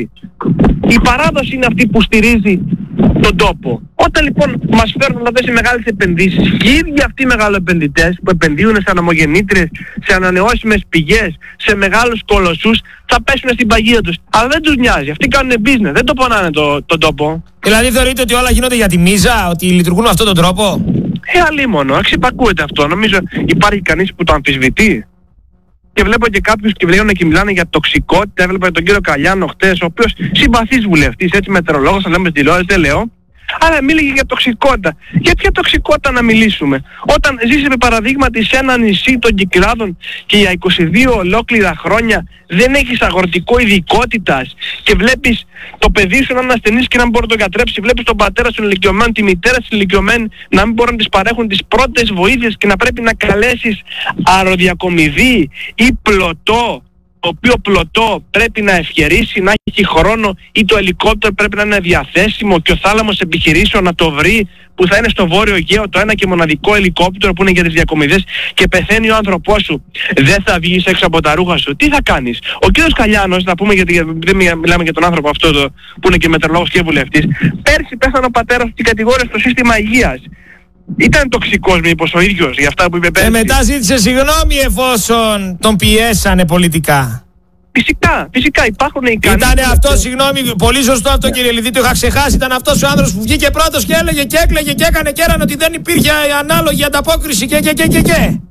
Η παράδοση είναι αυτή που στηρίζει τον τόπο. Όταν λοιπόν μας φέρνουν αυτές οι μεγάλες επενδύσεις, οι ίδιοι αυτοί οι μεγαλοεπενδυτές που επενδύουν σε αναμογεννήτριες, σε ανανεώσιμες πηγές, σε μεγάλους κολοσσούς, θα πέσουν στην παγίδα τους. Αλλά δεν τους νοιάζει. Αυτοί κάνουν business, δεν το πονάνε το, τον τόπο. Δηλαδή θεωρείτε ότι όλα γίνονται για τη μίζα, ότι λειτουργούν με αυτόν τον τρόπο? Ε, αλίμονο, αξιπακούεται αυτό. Νομίζω υπάρχει κανείς που το αμφισβητεί? Και βλέπω και κάποιους και βλέπουν και μιλάνε για τοξικότητα. Έβλεπα τον κύριο Καλιάνο χτες, ο οποίος συμπαθής βουλευτής, έτσι μετεωρολόγος, θα λέμε στην τηλεόραση, δεν λέω. Αλλά μίληγε για τοξικότητα. Για ποια τοξικότητα να μιλήσουμε? Όταν ζεις επί παραδείγματι σε ένα νησί των Κυκλάδων και για είκοσι δύο ολόκληρα χρόνια δεν έχεις αγροτικό ειδικότητας και βλέπεις το παιδί σου να είναι ασθενής και να μην μπορεί να το γιατρέψει, βλέπεις τον πατέρα σου ηλικιωμένο, τη μητέρα σου ηλικιωμένη να μην μπορούν να της παρέχουν τις πρώτες βοήθειες και να πρέπει να καλέσεις αεροδιακομιδή ή πλωτό, το οποίο πλωτό πρέπει να ευκαιρίσει, να έχει χρόνο, ή το ελικόπτερο πρέπει να είναι διαθέσιμο και ο θάλαμος επιχειρήσεων να το βρει, που θα είναι στο Βόρειο Αιγαίο το ένα και μοναδικό ελικόπτερο που είναι για τις διακομιδές, και πεθαίνει ο άνθρωπός σου. Δεν θα βγεις έξω από τα ρούχα σου. Τι θα κάνεις? Ο κύριος Καλιάνος, να πούμε, γιατί δεν μιλάμε για τον άνθρωπο αυτό το, που είναι και μετεωρολόγος και βουλευτής, πέρσι πέθανε ο πατέρας του και κατηγόρησε στο σύστημα υγείας. Ήταν τοξικός μήπως ο ίδιος για αυτά που είπε πέρσι? Και μετά ζήτησε συγγνώμη εφόσον τον πιέσανε πολιτικά. Φυσικά, φυσικά υπάρχουν οι ικανοί. Ήτανε αυτό, συγγνώμη, πολύ σωστό αυτό, κύριε Λιδί, το είχα ξεχάσει. Ήταν αυτός ο άνθρωπος που βγήκε πρώτος και έλεγε και έκλαιγε και έκανε και έρανε ότι δεν υπήρχε ανάλογη ανταπόκριση και και και και και.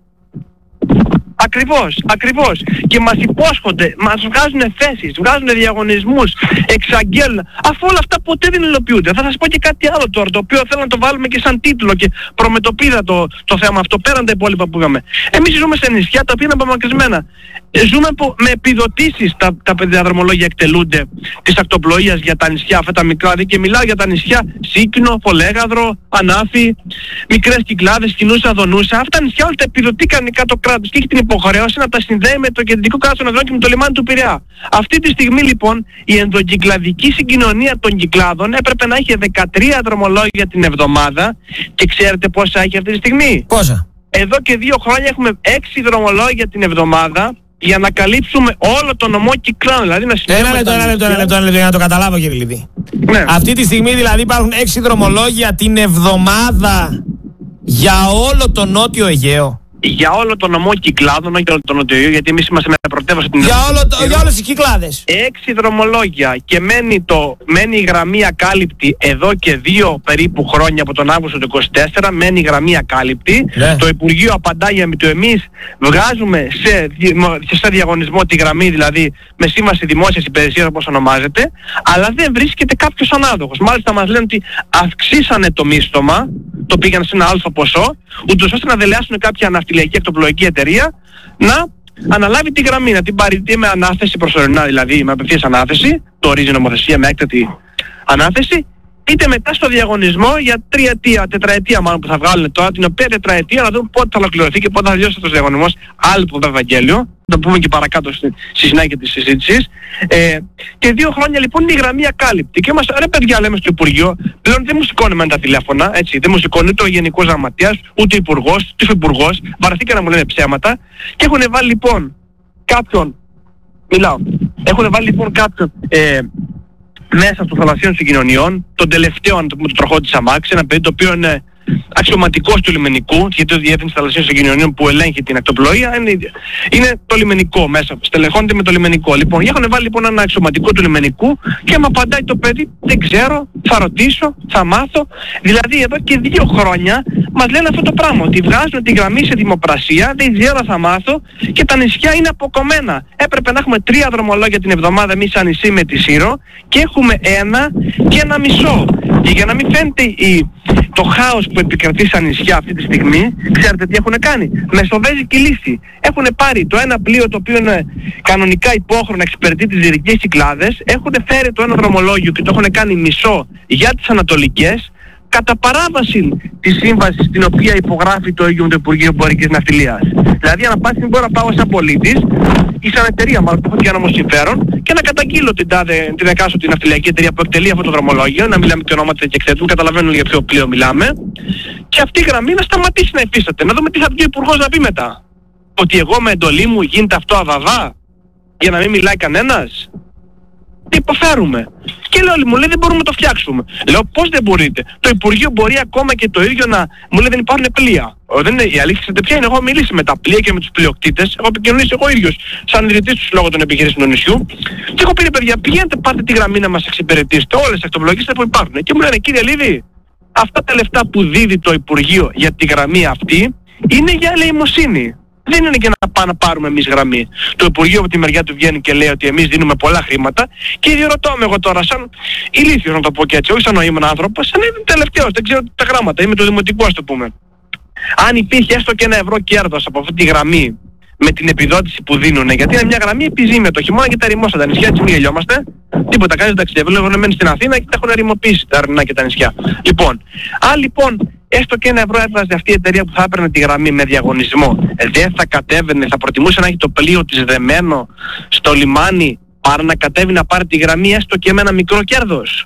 Ακριβώς, ακριβώς. Και μας υπόσχονται, μας βγάζουν θέσεις, βγάζουν διαγωνισμούς, εξαγγέλνουν. Αφού όλα αυτά ποτέ δεν υλοποιούνται. Θα σας πω και κάτι άλλο τώρα, το οποίο θέλω να το βάλουμε και σαν τίτλο και προμετωπίδα το, το θέμα αυτό, πέραν τα υπόλοιπα που είχαμε. Εμείς ζούμε σε νησιά τα οποία είναι απομακρυσμένα. Ζούμε που, με επιδοτήσεις τα, τα διαδρομολόγια εκτελούνται της ακτοπλοείας για τα νησιά αυτά τα μικρά. Δηλαδή και μιλάω για τα νησιά Σίκινο, Φολέγαδρο, Ανάφη, μικρές Κυκλάδες, Κινούσα, Δονούσα. Αυτά τα νησιά όλα τα επιδοτεί κανονικά το κράτος και έχει την υποχρέωση να τα συνδέει με το κεντρικό κράτος των Εδρών και με το λιμάνι του Πειραιά. Αυτή τη στιγμή λοιπόν η ενδοκυκλαδική συγκοινωνία των Κυκλάδων έπρεπε να έχει δεκατρία δρομολόγια την εβδομάδα, και ξέρετε πόσα έχει αυτή τη στιγμή? Πόσα? Εδώ και δύο χρόνια έχουμε έξι δρομολόγια την εβδομάδα για να καλύψουμε όλο το νομό Κυκλάδων. Δηλαδή να ένα λεπτό, ένα λεπτό, ένα λεπτό, ένα λεπτό, για να το καταλάβω, κύριε Λιδί. Ναι. Αυτή τη στιγμή δηλαδή υπάρχουν έξι δρομολόγια την εβδομάδα για όλο το Νότιο Αιγαίο. Για όλο το νομό Κυκλάδων, όχι για όλο το Νότιο Αιγαίο, γιατί εμείς είμαστε με πρωτεύουσα την... Για, όλο το, για όλες τις Κυκλάδες. Έξι δρομολόγια και μένει, το, μένει η γραμμή ακάλυπτη εδώ και δύο περίπου χρόνια από τον Αύγουστο του είκοσι τέσσερα, μένει η γραμμή ακάλυπτη. Ναι. Το Υπουργείο απαντάει για το εμείς βγάζουμε σε, σε διαγωνισμό τη γραμμή, δηλαδή με σύμβαση δημόσιας υπηρεσίας όπως ονομάζεται, αλλά δεν βρίσκεται κάποιος ανάδοχος. Μάλιστα μας λένε ότι αυξήσανε το μίσθωμα, το πήγαν σε ένα αλφα ποσό, ούτως ώστε να δελεάσουν κάποια ναυτιλιακή ακτοπλοϊκή εταιρεία να αναλάβει τη γραμμή, να την πάρει είτε με ανάθεση προσωρινά, δηλαδή με απευθείας ανάθεση, το ορίζει η νομοθεσία με έκτατη ανάθεση, είτε μετά στο διαγωνισμό για τριετία, τετραετία μάλλον που θα βγάλουν τώρα, την οποία τετραετία να δούμε πότε θα ολοκληρωθεί και πότε θα τελειώσει αυτός ο διαγωνισμός. Άλλο το Ευαγγέλιο, θα το πούμε και παρακάτω στη, στη συνέχεια της συζήτησης. Ε, και δύο χρόνια λοιπόν είναι η γραμμή ακάλυπτη. Και είμαστε, ρε παιδιά, λέμε στο Υπουργείο, πλέον δεν μου σηκώνει με τα τηλέφωνα, έτσι, δεν μου σηκώνει ούτε ο Γενικός Γραμματέας, ούτε ο Υπουργός, ούτε ο Υπουργός, βαρεθήκα να μου λένε ψέματα, και έχουν βάλει λοιπόν κάποιον, μιλάω, έχουν βάλει λοιπόν κάποιον, ε, μέσα στο θαλασσίων συγκοινωνιών, τον τελευταίο με το τροχό της αμάξης, ένα παιδί το οποίο είναι αξιωματικός του λιμενικού, γιατί το Διεύθυνση Θαλασσίων Συγκοινωνιών που ελέγχει την ακτοπλοεία είναι, είναι το λιμενικό μέσα, στελεχώνεται με το λιμενικό. Λοιπόν, έχουν βάλει λοιπόν ένα αξιωματικό του λιμενικού και μου απαντάει το παιδί, δεν ξέρω, θα ρωτήσω, θα μάθω. Δηλαδή εδώ και δύο χρόνια μας λένε αυτό το πράγμα, ότι βγάζουν τη γραμμή σε δημοπρασία, δεν ξέρω, θα μάθω, και τα νησιά είναι αποκομμένα. Έπρεπε να έχουμε τρία δρομολόγια την εβδομάδα εμείς σαν νησί με τη Σύρο, και έχουμε ένα και ένα μισό. Και για να μην φαίνεται η, το χάος που επικρατεί στα νησιά αυτή τη στιγμή, ξέρετε τι έχουν κάνει? Μεσοβέζικη λύση. Έχουν πάρει το ένα πλοίο το οποίο είναι κανονικά υπόχρονο, εξυπηρετεί τις δυτικές Κυκλάδες, έχουν φέρει το ένα δρομολόγιο και το έχουν κάνει μισό για τις ανατολικές, κατά παράβαση της σύμβασης την οποία υπογράφει το ίδιο με το Υπουργείο Εμπορικής Ναυτιλίας. Δηλαδή ανά πάση στιγμή μπορώ να πάω σαν πολίτης ή σαν εταιρεία μάλλον που έχω διάνομο συμφέρον και να καταγγείλω την, τάδε, την εκάστοτε ναυτιλιακή εταιρεία που εκτελεί αυτό το δρομολόγιο, να μιλάμε και ονόματα και εκθέτουν, καταλαβαίνουν για ποιο πλοίο μιλάμε, και αυτή η γραμμή να σταματήσει να υφίσταται. Να δούμε τι θα βγει ο Υπουργός να πει μετά. Ότι εγώ με εντολή μου γίνεται αυτό αβαβά για να μην μιλάει κανένας? Τι υποφέρουμε? Και λέω, μου λέει δεν μπορούμε να το φτιάξουμε. Λέω πώς δεν μπορείτε? Το Υπουργείο μπορεί ακόμα και το ίδιο να μου λέει δεν υπάρχουν πλοία. Ο, δεν είναι, η αλήθεια ξέρετε ποια είναι? Εγώ έχω μιλήσει με τα πλοία και με τους πλειοκτήτες, έχω επικοινωνήσει εγώ ίδιος σαν ιδρυτής του Συλλόγου των Επιχειρήσεων του νησιού και έχω πει ρε παιδιά πηγαίνετε πάρτε τη γραμμή να μας εξυπηρετήσετε όλες τις ακτοπλογίες που υπάρχουν. Και μου λένε κύριε Λίδη, αυτά τα λεφτά που δίδει το Υπουργείο για τη γραμμή αυτή είναι για ελεημοσύνη. Δεν είναι για να πάμε να πάρουμε εμείς γραμμή. Το Υπουργείο από τη μεριά του βγαίνει και λέει ότι εμείς δίνουμε πολλά χρήματα και διερωτώ με εγώ τώρα σαν ηλίθιος να το πω και έτσι, όχι σαν νοήμων άνθρωπος, σαν τελευταίος, δεν ξέρω τα γράμματα, είμαι το δημοτικό ας το πούμε. Αν υπήρχε έστω και ένα ευρώ κέρδος από αυτή τη γραμμή με την επιδότηση που δίνουν, γιατί είναι μια γραμμή επιζήμια το χειμώνα και τα ερημόσαν τα νησιά, έτσι μην γελιόμαστε. Τίποτα, κανείς δεν ταξιδεύει, λέγονται μένει στην Αθήνα και τα έχουν ερημοποιήσει τα αρνά και τα νησιά. Λοιπόν, αν λοιπόν έστω και ένα ευρώ έβγαζε αυτή η εταιρεία που θα έπαιρνε τη γραμμή με διαγωνισμό, δεν θα κατέβαινε, θα προτιμούσε να έχει το πλοίο της δεμένο στο λιμάνι παρά να κατέβει να πάρει τη γραμμή έστω και με ένα μικρό κέρδος?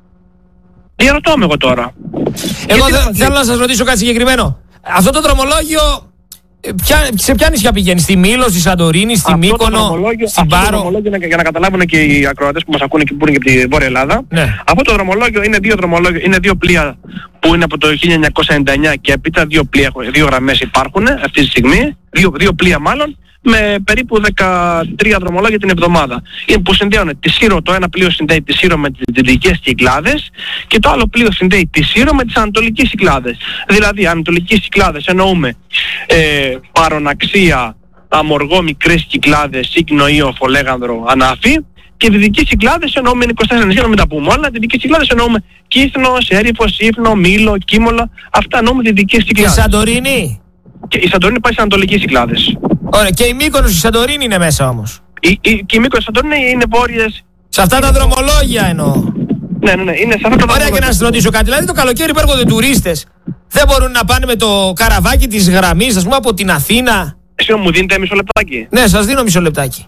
Διαρωτώ με εγώ τώρα. Εγώ δε, θέλω να σας ρωτήσω κάτι συγκεκριμένο. Αυτό το δρομολόγιο ποια, σε ποια νησιά πηγαίνει? Στη Μήλο, στη Σαντορίνη, στη Μύκονο, στην Πάρο? Αυτό το δρομολόγιο, για να καταλάβουν και οι ακροατές που μας ακούνε και που είναι και από τη Βόρεια Ελλάδα, ναι. Αυτό το δρομολόγιο είναι δύο, δρομολόγιο, είναι δύο πλοία που είναι από το χίλια εννιακόσια ενενήντα εννιά και έπειτα, δύο, πλοία, δύο γραμμές υπάρχουν αυτή τη στιγμή, δύο, δύο πλοία μάλλον, με περίπου δεκατρία δρομολόγια την εβδομάδα. Είναι που συνδέουν τη Σύρο, το ένα πλοίο συνδέει τη Σύρο με τις δυτικές Κυκλάδες και το άλλο πλοίο συνδέει τη Σύρο με τις ανατολικές Κυκλάδες. Δηλαδή ανατολικές Κυκλάδες εννοούμε ε, Παροναξία, Αμοργό, Μικρές Κυκλάδες, Σύκνο, Ήο, Φολέγανδρο, Ανάφη, και δυτικές Κυκλάδες εννοούμε είκοσι τέσσερα νησιά, να μην τα πούμε όλα. Δυτικές Κυκλάδες εννοούμε Κύθνο, Σέριφο, Σύφνο, Μήλο, Κίμολα, αυτά εννοούμε δυτικές Κυκλάδες. Και Σαντορίνη? Και η Σαντορίνη πάει στις ανατολικές Κυκλάδες. Ωραία, και η Μύκονος, η Σαντορίνη είναι μέσα όμως? Η, η, και η Μύκονος, η Σαντορίνη είναι βόρειες. Σε αυτά τα δρομολόγια εννοώ. Ναι, ναι, ναι, είναι σε αυτά τα δρομολόγια. Ωραία, και να σας ρωτήσω κάτι. Δηλαδή το καλοκαίρι που έρχονται τουρίστες, δεν μπορούν να πάνε με το καραβάκι της γραμμής, ας πούμε, από την Αθήνα? Εσύ μου δίνετε μισό λεπτάκι? Ναι, σας δίνω μισό λεπτάκι.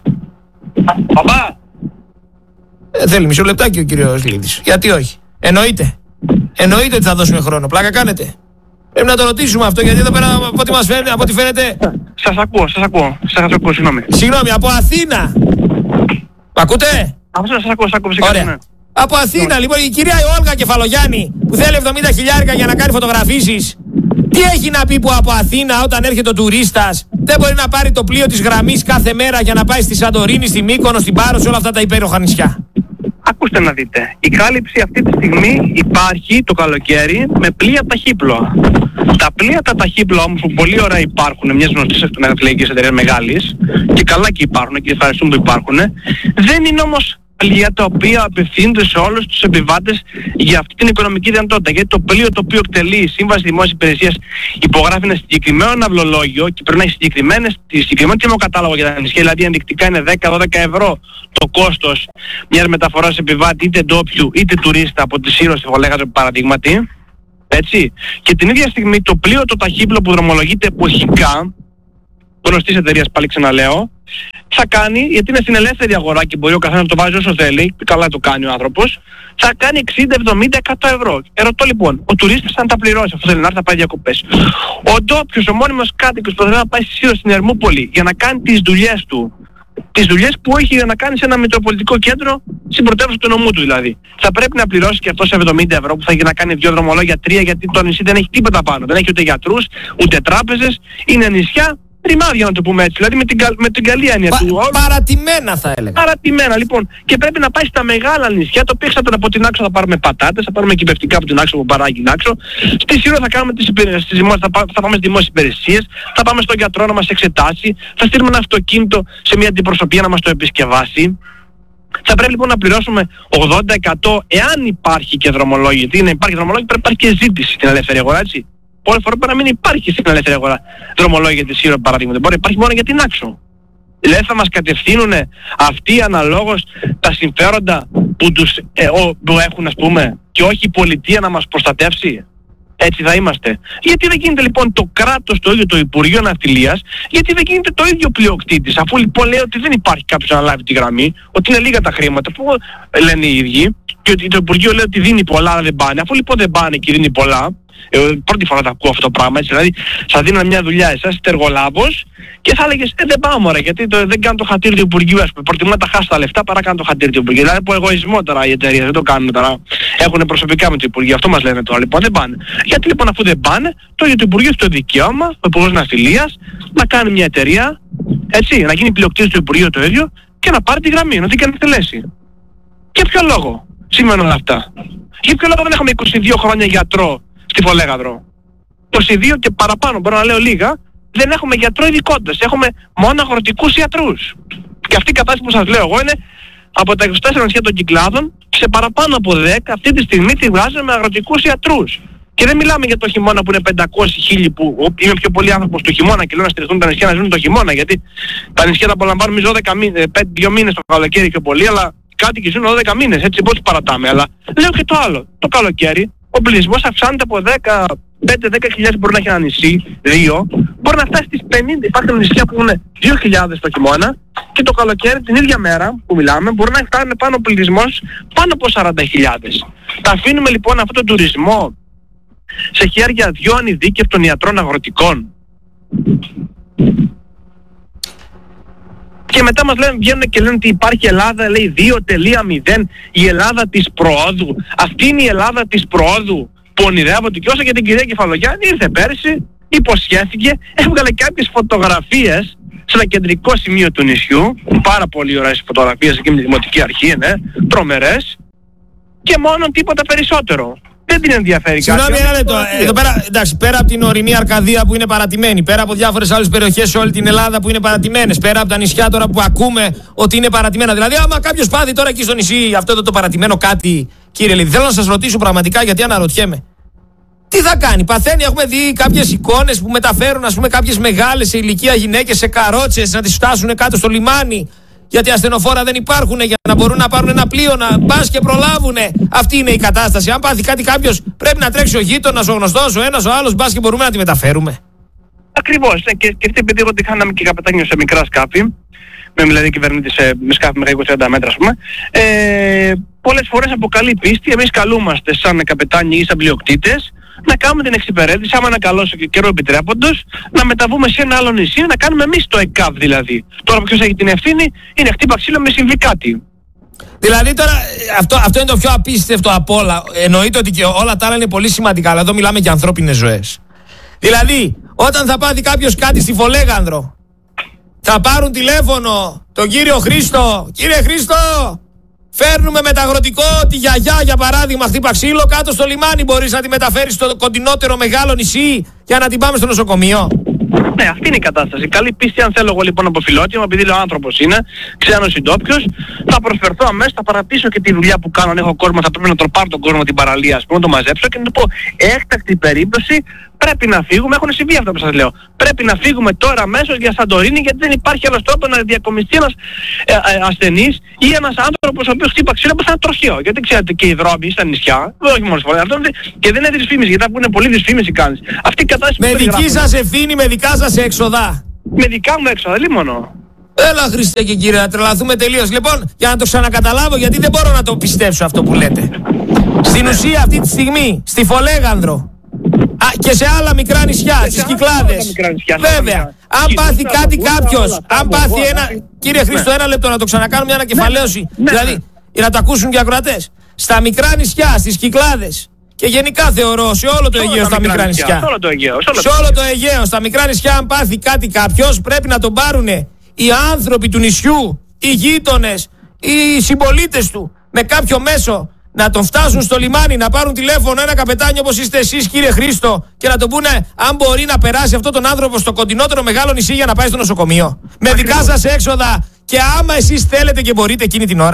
Παπά! Ε, θέλει μισό λεπτάκι ο κύριος Λίδης. Γιατί όχι? Εννοείται. Εννοείται ότι θα δώσουμε χρόνο. Πλάκα κάνετε? Πρέπει να το ρωτήσουμε αυτό, γιατί εδώ πέρα από ό,τι μας φαίνεται, από ό,τι φαίνεται... Σας ακούω, σας ακούω, σας ακούω, συγγνώμη. Συγγνώμη, από Αθήνα! Μ' ακούτε? Αυτό σας ακούω, σας ακούω. Ωραία. Ναι. Από Αθήνα, λοιπόν, η κυρία Όλγα Κεφαλογιάννη, που θέλει εβδομήντα χιλιάρικα για να κάνει φωτογραφίσεις, τι έχει να πει που από Αθήνα όταν έρχεται ο τουρίστας δεν μπορεί να πάρει το πλοίο της γραμμής κάθε μέρα για να πάει στη Σαντορίνη, στη Μύκονο, στην Πάρο, σε όλα αυτά τα υπέροχα νησιά? Ακούστε να δείτε. Η κάλυψη αυτή τη στιγμή υπάρχει το καλοκαίρι με πλοία ταχύπλοα. Τα πλοία τα ταχύπλοα όμως που πολύ ωραία υπάρχουν, μιας γνωστής ναυτιλιακής εταιρείας μεγάλης, και καλά και υπάρχουν και ευχαριστούμε που υπάρχουν, δεν είναι όμως πλοία τα οποία απευθύνονται σε όλους τους επιβάτες για αυτή την οικονομική δυνατότητα. Γιατί το πλοίο το οποίο εκτελεί η Σύμβαση Δημόσιας Υπηρεσίας υπογράφει ένα συγκεκριμένο ναυλολόγιο και πρέπει να έχει συγκεκριμένες, συγκεκριμένο τιμοκατάλογο για τα νησιά. Δηλαδή ενδεικτικά είναι δέκα με δώδεκα ευρώ το κόστος μιας μεταφοράς επιβάτη είτε ντόπιου είτε τουρίστα από τη Σύρο στη Φολέγανδρο παραδείγματι. Έτσι. Και την ίδια στιγμή το πλοίο το ταχύπλο που δρομολογείται εποχικά, γνωστής εταιρείας πάλι ξαναλέω, θα κάνει, γιατί είναι στην ελεύθερη αγορά και μπορεί ο καθένας να το βάζει όσο θέλει, καλά το κάνει ο άνθρωπος, θα κάνει εξήντα, εβδομήντα, εκατό ευρώ. Ερωτώ λοιπόν, ο τουρίστας αν τα πληρώσει, αυτό θέλει να έρθει να πάει διακοπές. Ο ντόπιος, ο μόνιμος κάτοικος που θέλει να πάει στη Σύρο στην Ερμούπολη για να κάνει τις δουλειές του, τις δουλειές που έχει να κάνει σε ένα μητροπολιτικό κέντρο, στην πρωτεύουσα του νομού του δηλαδή, θα πρέπει να πληρώσει και αυτός εβδομήντα ευρώ που θα έχει να κάνει δύο δρομολόγια, τρία, γιατί το νησί δεν έχει τίποτα πάνω. Δεν έχει ούτε γιατρούς, ούτε τράπεζες, είναι νησιά ρημάδια να το πούμε έτσι, δηλαδή με την, με την καλή έννοια Πα, του. Παρατημένα θα έλεγα. Παρατημένα λοιπόν. Και πρέπει να πάει στα μεγάλα νησιά, το οποίο εξαρτάται από την Άξο θα πάρουμε πατάτες, θα πάρουμε κυπευτικά από την Άξο που παράγει την Άξο. Στη Σύρο θα κάνουμε τις υπηρεσίες, θα, πά, θα πάμε στις δημόσιες υπηρεσίες, θα πάμε στον γιατρό να μας εξετάσει, θα στείλουμε ένα αυτοκίνητο σε μια αντιπροσωπεία να μας το επισκευάσει. Θα πρέπει λοιπόν να πληρώσουμε ογδόντα τοις εκατό εάν υπάρχει και δρομολόγιο. Γιατί να υπάρχει δρομολόγιο πρέπει να υπάρχει και ζήτηση στην ελεύθερη αγορά, έτσι. Πολλές φορές πρέπει να μην υπάρχει στην ελεύθερη αγορά δρομολόγιο για τη Σύρο, παραδείγματα. Μπορεί να υπάρχει μόνο για την Άξο. Δηλαδή θα μας κατευθύνουν αυτοί αναλόγως τα συμφέροντα που, τους, ε, ο, που έχουν, ας πούμε, και όχι η πολιτεία να μας προστατεύσει. Έτσι θα είμαστε. Γιατί δεν γίνεται λοιπόν το κράτος το ίδιο, το Υπουργείο Ναυτιλίας, γιατί δεν γίνεται το ίδιο πλειοκτήτης, αφού λοιπόν λέει ότι δεν υπάρχει κάποιος να λάβει τη γραμμή, ότι είναι λίγα τα χρήματα που λένε οι ίδιοι, και ότι το Υπουργείο λέει ότι δίνει πολλά αλλά δεν πάνε. Αφού λοιπόν δεν πάνε και δίνει πολλά, ε, πρώτη φορά θα ακούω αυτό το πράγμα, έτσι, δηλαδή θα δίνουν μια δουλειά εσάς, είστε εργολάβος και θα έλεγες ε, δεν πάω μωρέ, γιατί το, δεν κάνω το χατήρι του Υπουργείου, ας πούμε, προτιμώ να τα χάσω τα λεφτά παρά κάνω το χατήρι του Υπουργείου. Δηλαδή από εγωισμό τώρα οι εταιρείες δεν το κάνουν τώρα, έχουν προσωπικά με το Υπουργείο, αυτό μας λένε τώρα, λοιπόν δεν πάνε. Γιατί λοιπόν αφού δεν πάνε, το ίδιο το Υπουργείο έχει το δικαίωμα, ο Υπουργός Ναυτιλίας, να κάνει μια εταιρεία, έτσι, να γίνει πλειοκτήτης του Υπουργείου το ίδιο και να πάρει τη γραμμή, να την κάνει εκτελέσει. Για ποιο λόγο σημαίνουν όλα αυτά? Για ποιο λόγο δεν έχουμε είκοσι δύο χρόνια γιατρό στη Φολέγαδρο? είκοσι δύο και παραπάνω, μπορώ να λέω λίγα, δεν έχουμε γιατρό ειδικότητας, έχουμε μόνο αγροτικούς ιατρούς. Και αυτή η κατάσταση που σας λέω εγώ είναι από τα είκοσι τέσσερα νησιά των Κυκλάδων σε παραπάνω από δέκα αυτή τη στιγμή τη βγάζουν με αγροτικούς ιατρούς. Και δεν μιλάμε για το χειμώνα που είναι πεντακόσιοι χίλιοι, που είμαι πιο πολύ άνθρωπος του χειμώνα και λέω να στηριχθούν τα νησιά να ζουν το χειμώνα, γιατί τα νησιά τα απολαμβάνουν δώδεκα μήνες, δύο μήνες το καλοκαίρι πιο πολύ, αλλά κάτι και ζουν δώδεκα μήνες, έτσι πώς παρατάμε. Αλλά λέω και το άλλο, το καλοκαίρι ο πληθυσμός αυξάνεται από δεκαπέντε δέκα χιλιάδες, μπορεί να έχει ένα νησί, δύο, μπορεί να φτάσει στις πενήντα. Υπάρχουν νησιά που είναι δύο χιλιάδες το χειμώνα και το καλοκαίρι την ίδια μέρα που μιλάμε μπορεί να φτάνει πάνω ο πληθυσμός πάνω από σαράντα χιλιάδες. Τα αφήνουμε λοιπόν αυτό τον τουρισμό σε χέρια δυο ανειδίκευτων ιατρών αγροτικών. Και μετά μας λένε, βγαίνουν και λένε ότι υπάρχει Ελλάδα, λέει δύο κόμμα μηδέν, η Ελλάδα της προόδου. Αυτή είναι η Ελλάδα της προόδου που ονειρεύονται, και όσο για την κυρία Κεφαλογιάννη ήρθε πέρσι, υποσχέθηκε, έβγαλε κάποιες φωτογραφίες σε ένα κεντρικό σημείο του νησιού, πάρα πολύ ωραίες φωτογραφίες εκεί με τη Δημοτική Αρχή, ναι, τρομερές, και μόνο τίποτα περισσότερο. Δεν την ενδιαφέρει κάτι. Συγγνώμη ένα λεπτό. Εδώ πέρα, εντάξει, πέρα από την ορεινή Αρκαδία που είναι παρατημένη, πέρα από διάφορες άλλες περιοχές σε όλη την Ελλάδα που είναι παρατημένες, πέρα από τα νησιά τώρα που ακούμε ότι είναι παρατημένα. Δηλαδή, άμα κάποιος πάθει τώρα εκεί στο νησί αυτό το, το παρατημένο κάτι, κύριε Λίδη, θέλω να σας ρωτήσω πραγματικά, γιατί αναρωτιέμαι. Τι θα κάνει? Παθαίνει, έχουμε δει κάποιες εικόνες που μεταφέρουν, ας πούμε, κάποιες μεγάλες σε ηλικία γυναίκες σε καρότσες να τις φτάσουν κάτω στο λιμάνι. Γιατί ασθενοφόρα δεν υπάρχουν για να μπορούν να πάρουν ένα πλοίο, να πας και προλάβουνε. Αυτή είναι η κατάσταση. Αν πάθει κάτι κάποιος, πρέπει να τρέξει ο γείτονας, ο γνωστός, ο ένας, ο άλλος, μπας και μπορούμε να τη μεταφέρουμε. Ακριβώς. Ναι, και, και επειδή εγώ είχαμε και καπετάνιο σε μικρά σκάφη, με δηλαδή κυβερνήτη σε με σκάφη με είκοσι τριάντα μέτρα, ας πούμε, ε, πολλές φορές από καλή πίστη εμείς καλούμαστε σαν καπετάνιοι ή σαν πλειοκτήτες να κάνουμε την εξυπηρέτηση, άμα ένα καλό καιρό επιτρέποντος, να μεταβούμε σε ένα άλλο νησί, να κάνουμε εμείς το ΕΚΑΒ δηλαδή. Τώρα ποιος έχει την ευθύνη είναι χτύπα ξύλο με συμβεί κάτι. Δηλαδή τώρα αυτό, αυτό είναι το πιο απίστευτο απ' όλα. Εννοείται ότι και όλα τα άλλα είναι πολύ σημαντικά, αλλά εδώ μιλάμε για ανθρώπινες ζωές. Δηλαδή, όταν θα πάθει κάποιος κάτι στη Φολέγανδρο, θα πάρουν τηλέφωνο τον κύριο Χρήστο. Κύριε Χρήστο, φέρνουμε μεταγροτικό τη γιαγιά, για παράδειγμα, χτύπα ξύλο κάτω στο λιμάνι. Μπορείς να τη μεταφέρεις στο κοντινότερο μεγάλο νησί για να την πάμε στο νοσοκομείο? Ναι, αυτή είναι η κατάσταση. Καλή πίστη, αν θέλω εγώ λοιπόν από φιλότιμο, επειδή λέω άνθρωπος είναι, ξένος ή ντόπιος, θα προσφερθώ αμέσως, θα παρατήσω και τη δουλειά που κάνω. Αν έχω κόσμο, θα πρέπει να τον πάρω τον κόσμο την παραλία, ας πούμε, να το μαζέψω και να του πω: έκτακτη περίπτωση, πρέπει να φύγουμε. Έχουν συμβεί αυτά που σας λέω. Πρέπει να φύγουμε τώρα αμέσως για Σαντορίνη, γιατί δεν υπάρχει άλλος τρόπος να διακομιστεί ένας ε, ε, ασθενής ή ένας άνθρωπος ο οποίος χτύπα ξύλο από ένα τροχαίο. Γιατί ξέρετε και οι δρόμοι στα νησιά, όχι μόνο στις φορές, και δεν είναι δυσφήμιση, γιατί που είναι πολύ δυσφήμιση κάνεις. Αυτή η κατάσταση. Με δική σας ευθύνη, με δικά σας έξοδα. Με δικά μου έξοδα, λίμωνο. Έλα Χριστέ και κύριε, να τρελαθούμε τελείως. Λοιπόν, για να το ξανακαταλάβω, γιατί δεν μπορώ να το πιστέψω αυτό που λέτε. Στην ουσία αυτή τη στιγμή, στη Φολέγανδρο, α, και σε άλλα μικρά νησιά, στις Κυκλάδες. Βέβαια, αν πάθει κάτι κάποιος, αν πάθει ένα... Κύριε Χρήστο, ένα λεπτό να το ξανακάνω μια ανακεφαλαίωση. Δηλαδή, για να το ακούσουν και οι ακροατές. Στα μικρά νησιά, στις Κυκλάδες, και γενικά θεωρώ σε όλο το Αιγαίο στα μικρά νησιά. Σε όλο το Αιγαίο, σε όλο το Αιγαίο, στα μικρά νησιά, αν πάθει κάτι κάποιος, πρέπει να τον πάρουν οι άνθρωποι του νησιού, οι γείτονες, οι συμπολίτες του, με κάποιο μέσο να τον φτάσουν στο λιμάνι, να πάρουν τηλέφωνο ένα καπετάνιο όπως είστε εσείς, κύριε Χρήστο, και να τον πούνε αν μπορεί να περάσει αυτόν τον άνθρωπο στο κοντινότερο μεγάλο νησί για να πάει στο νοσοκομείο. Με δικά σας έξοδα, και άμα εσείς θέλετε και μπορείτε εκείνη την ώρα.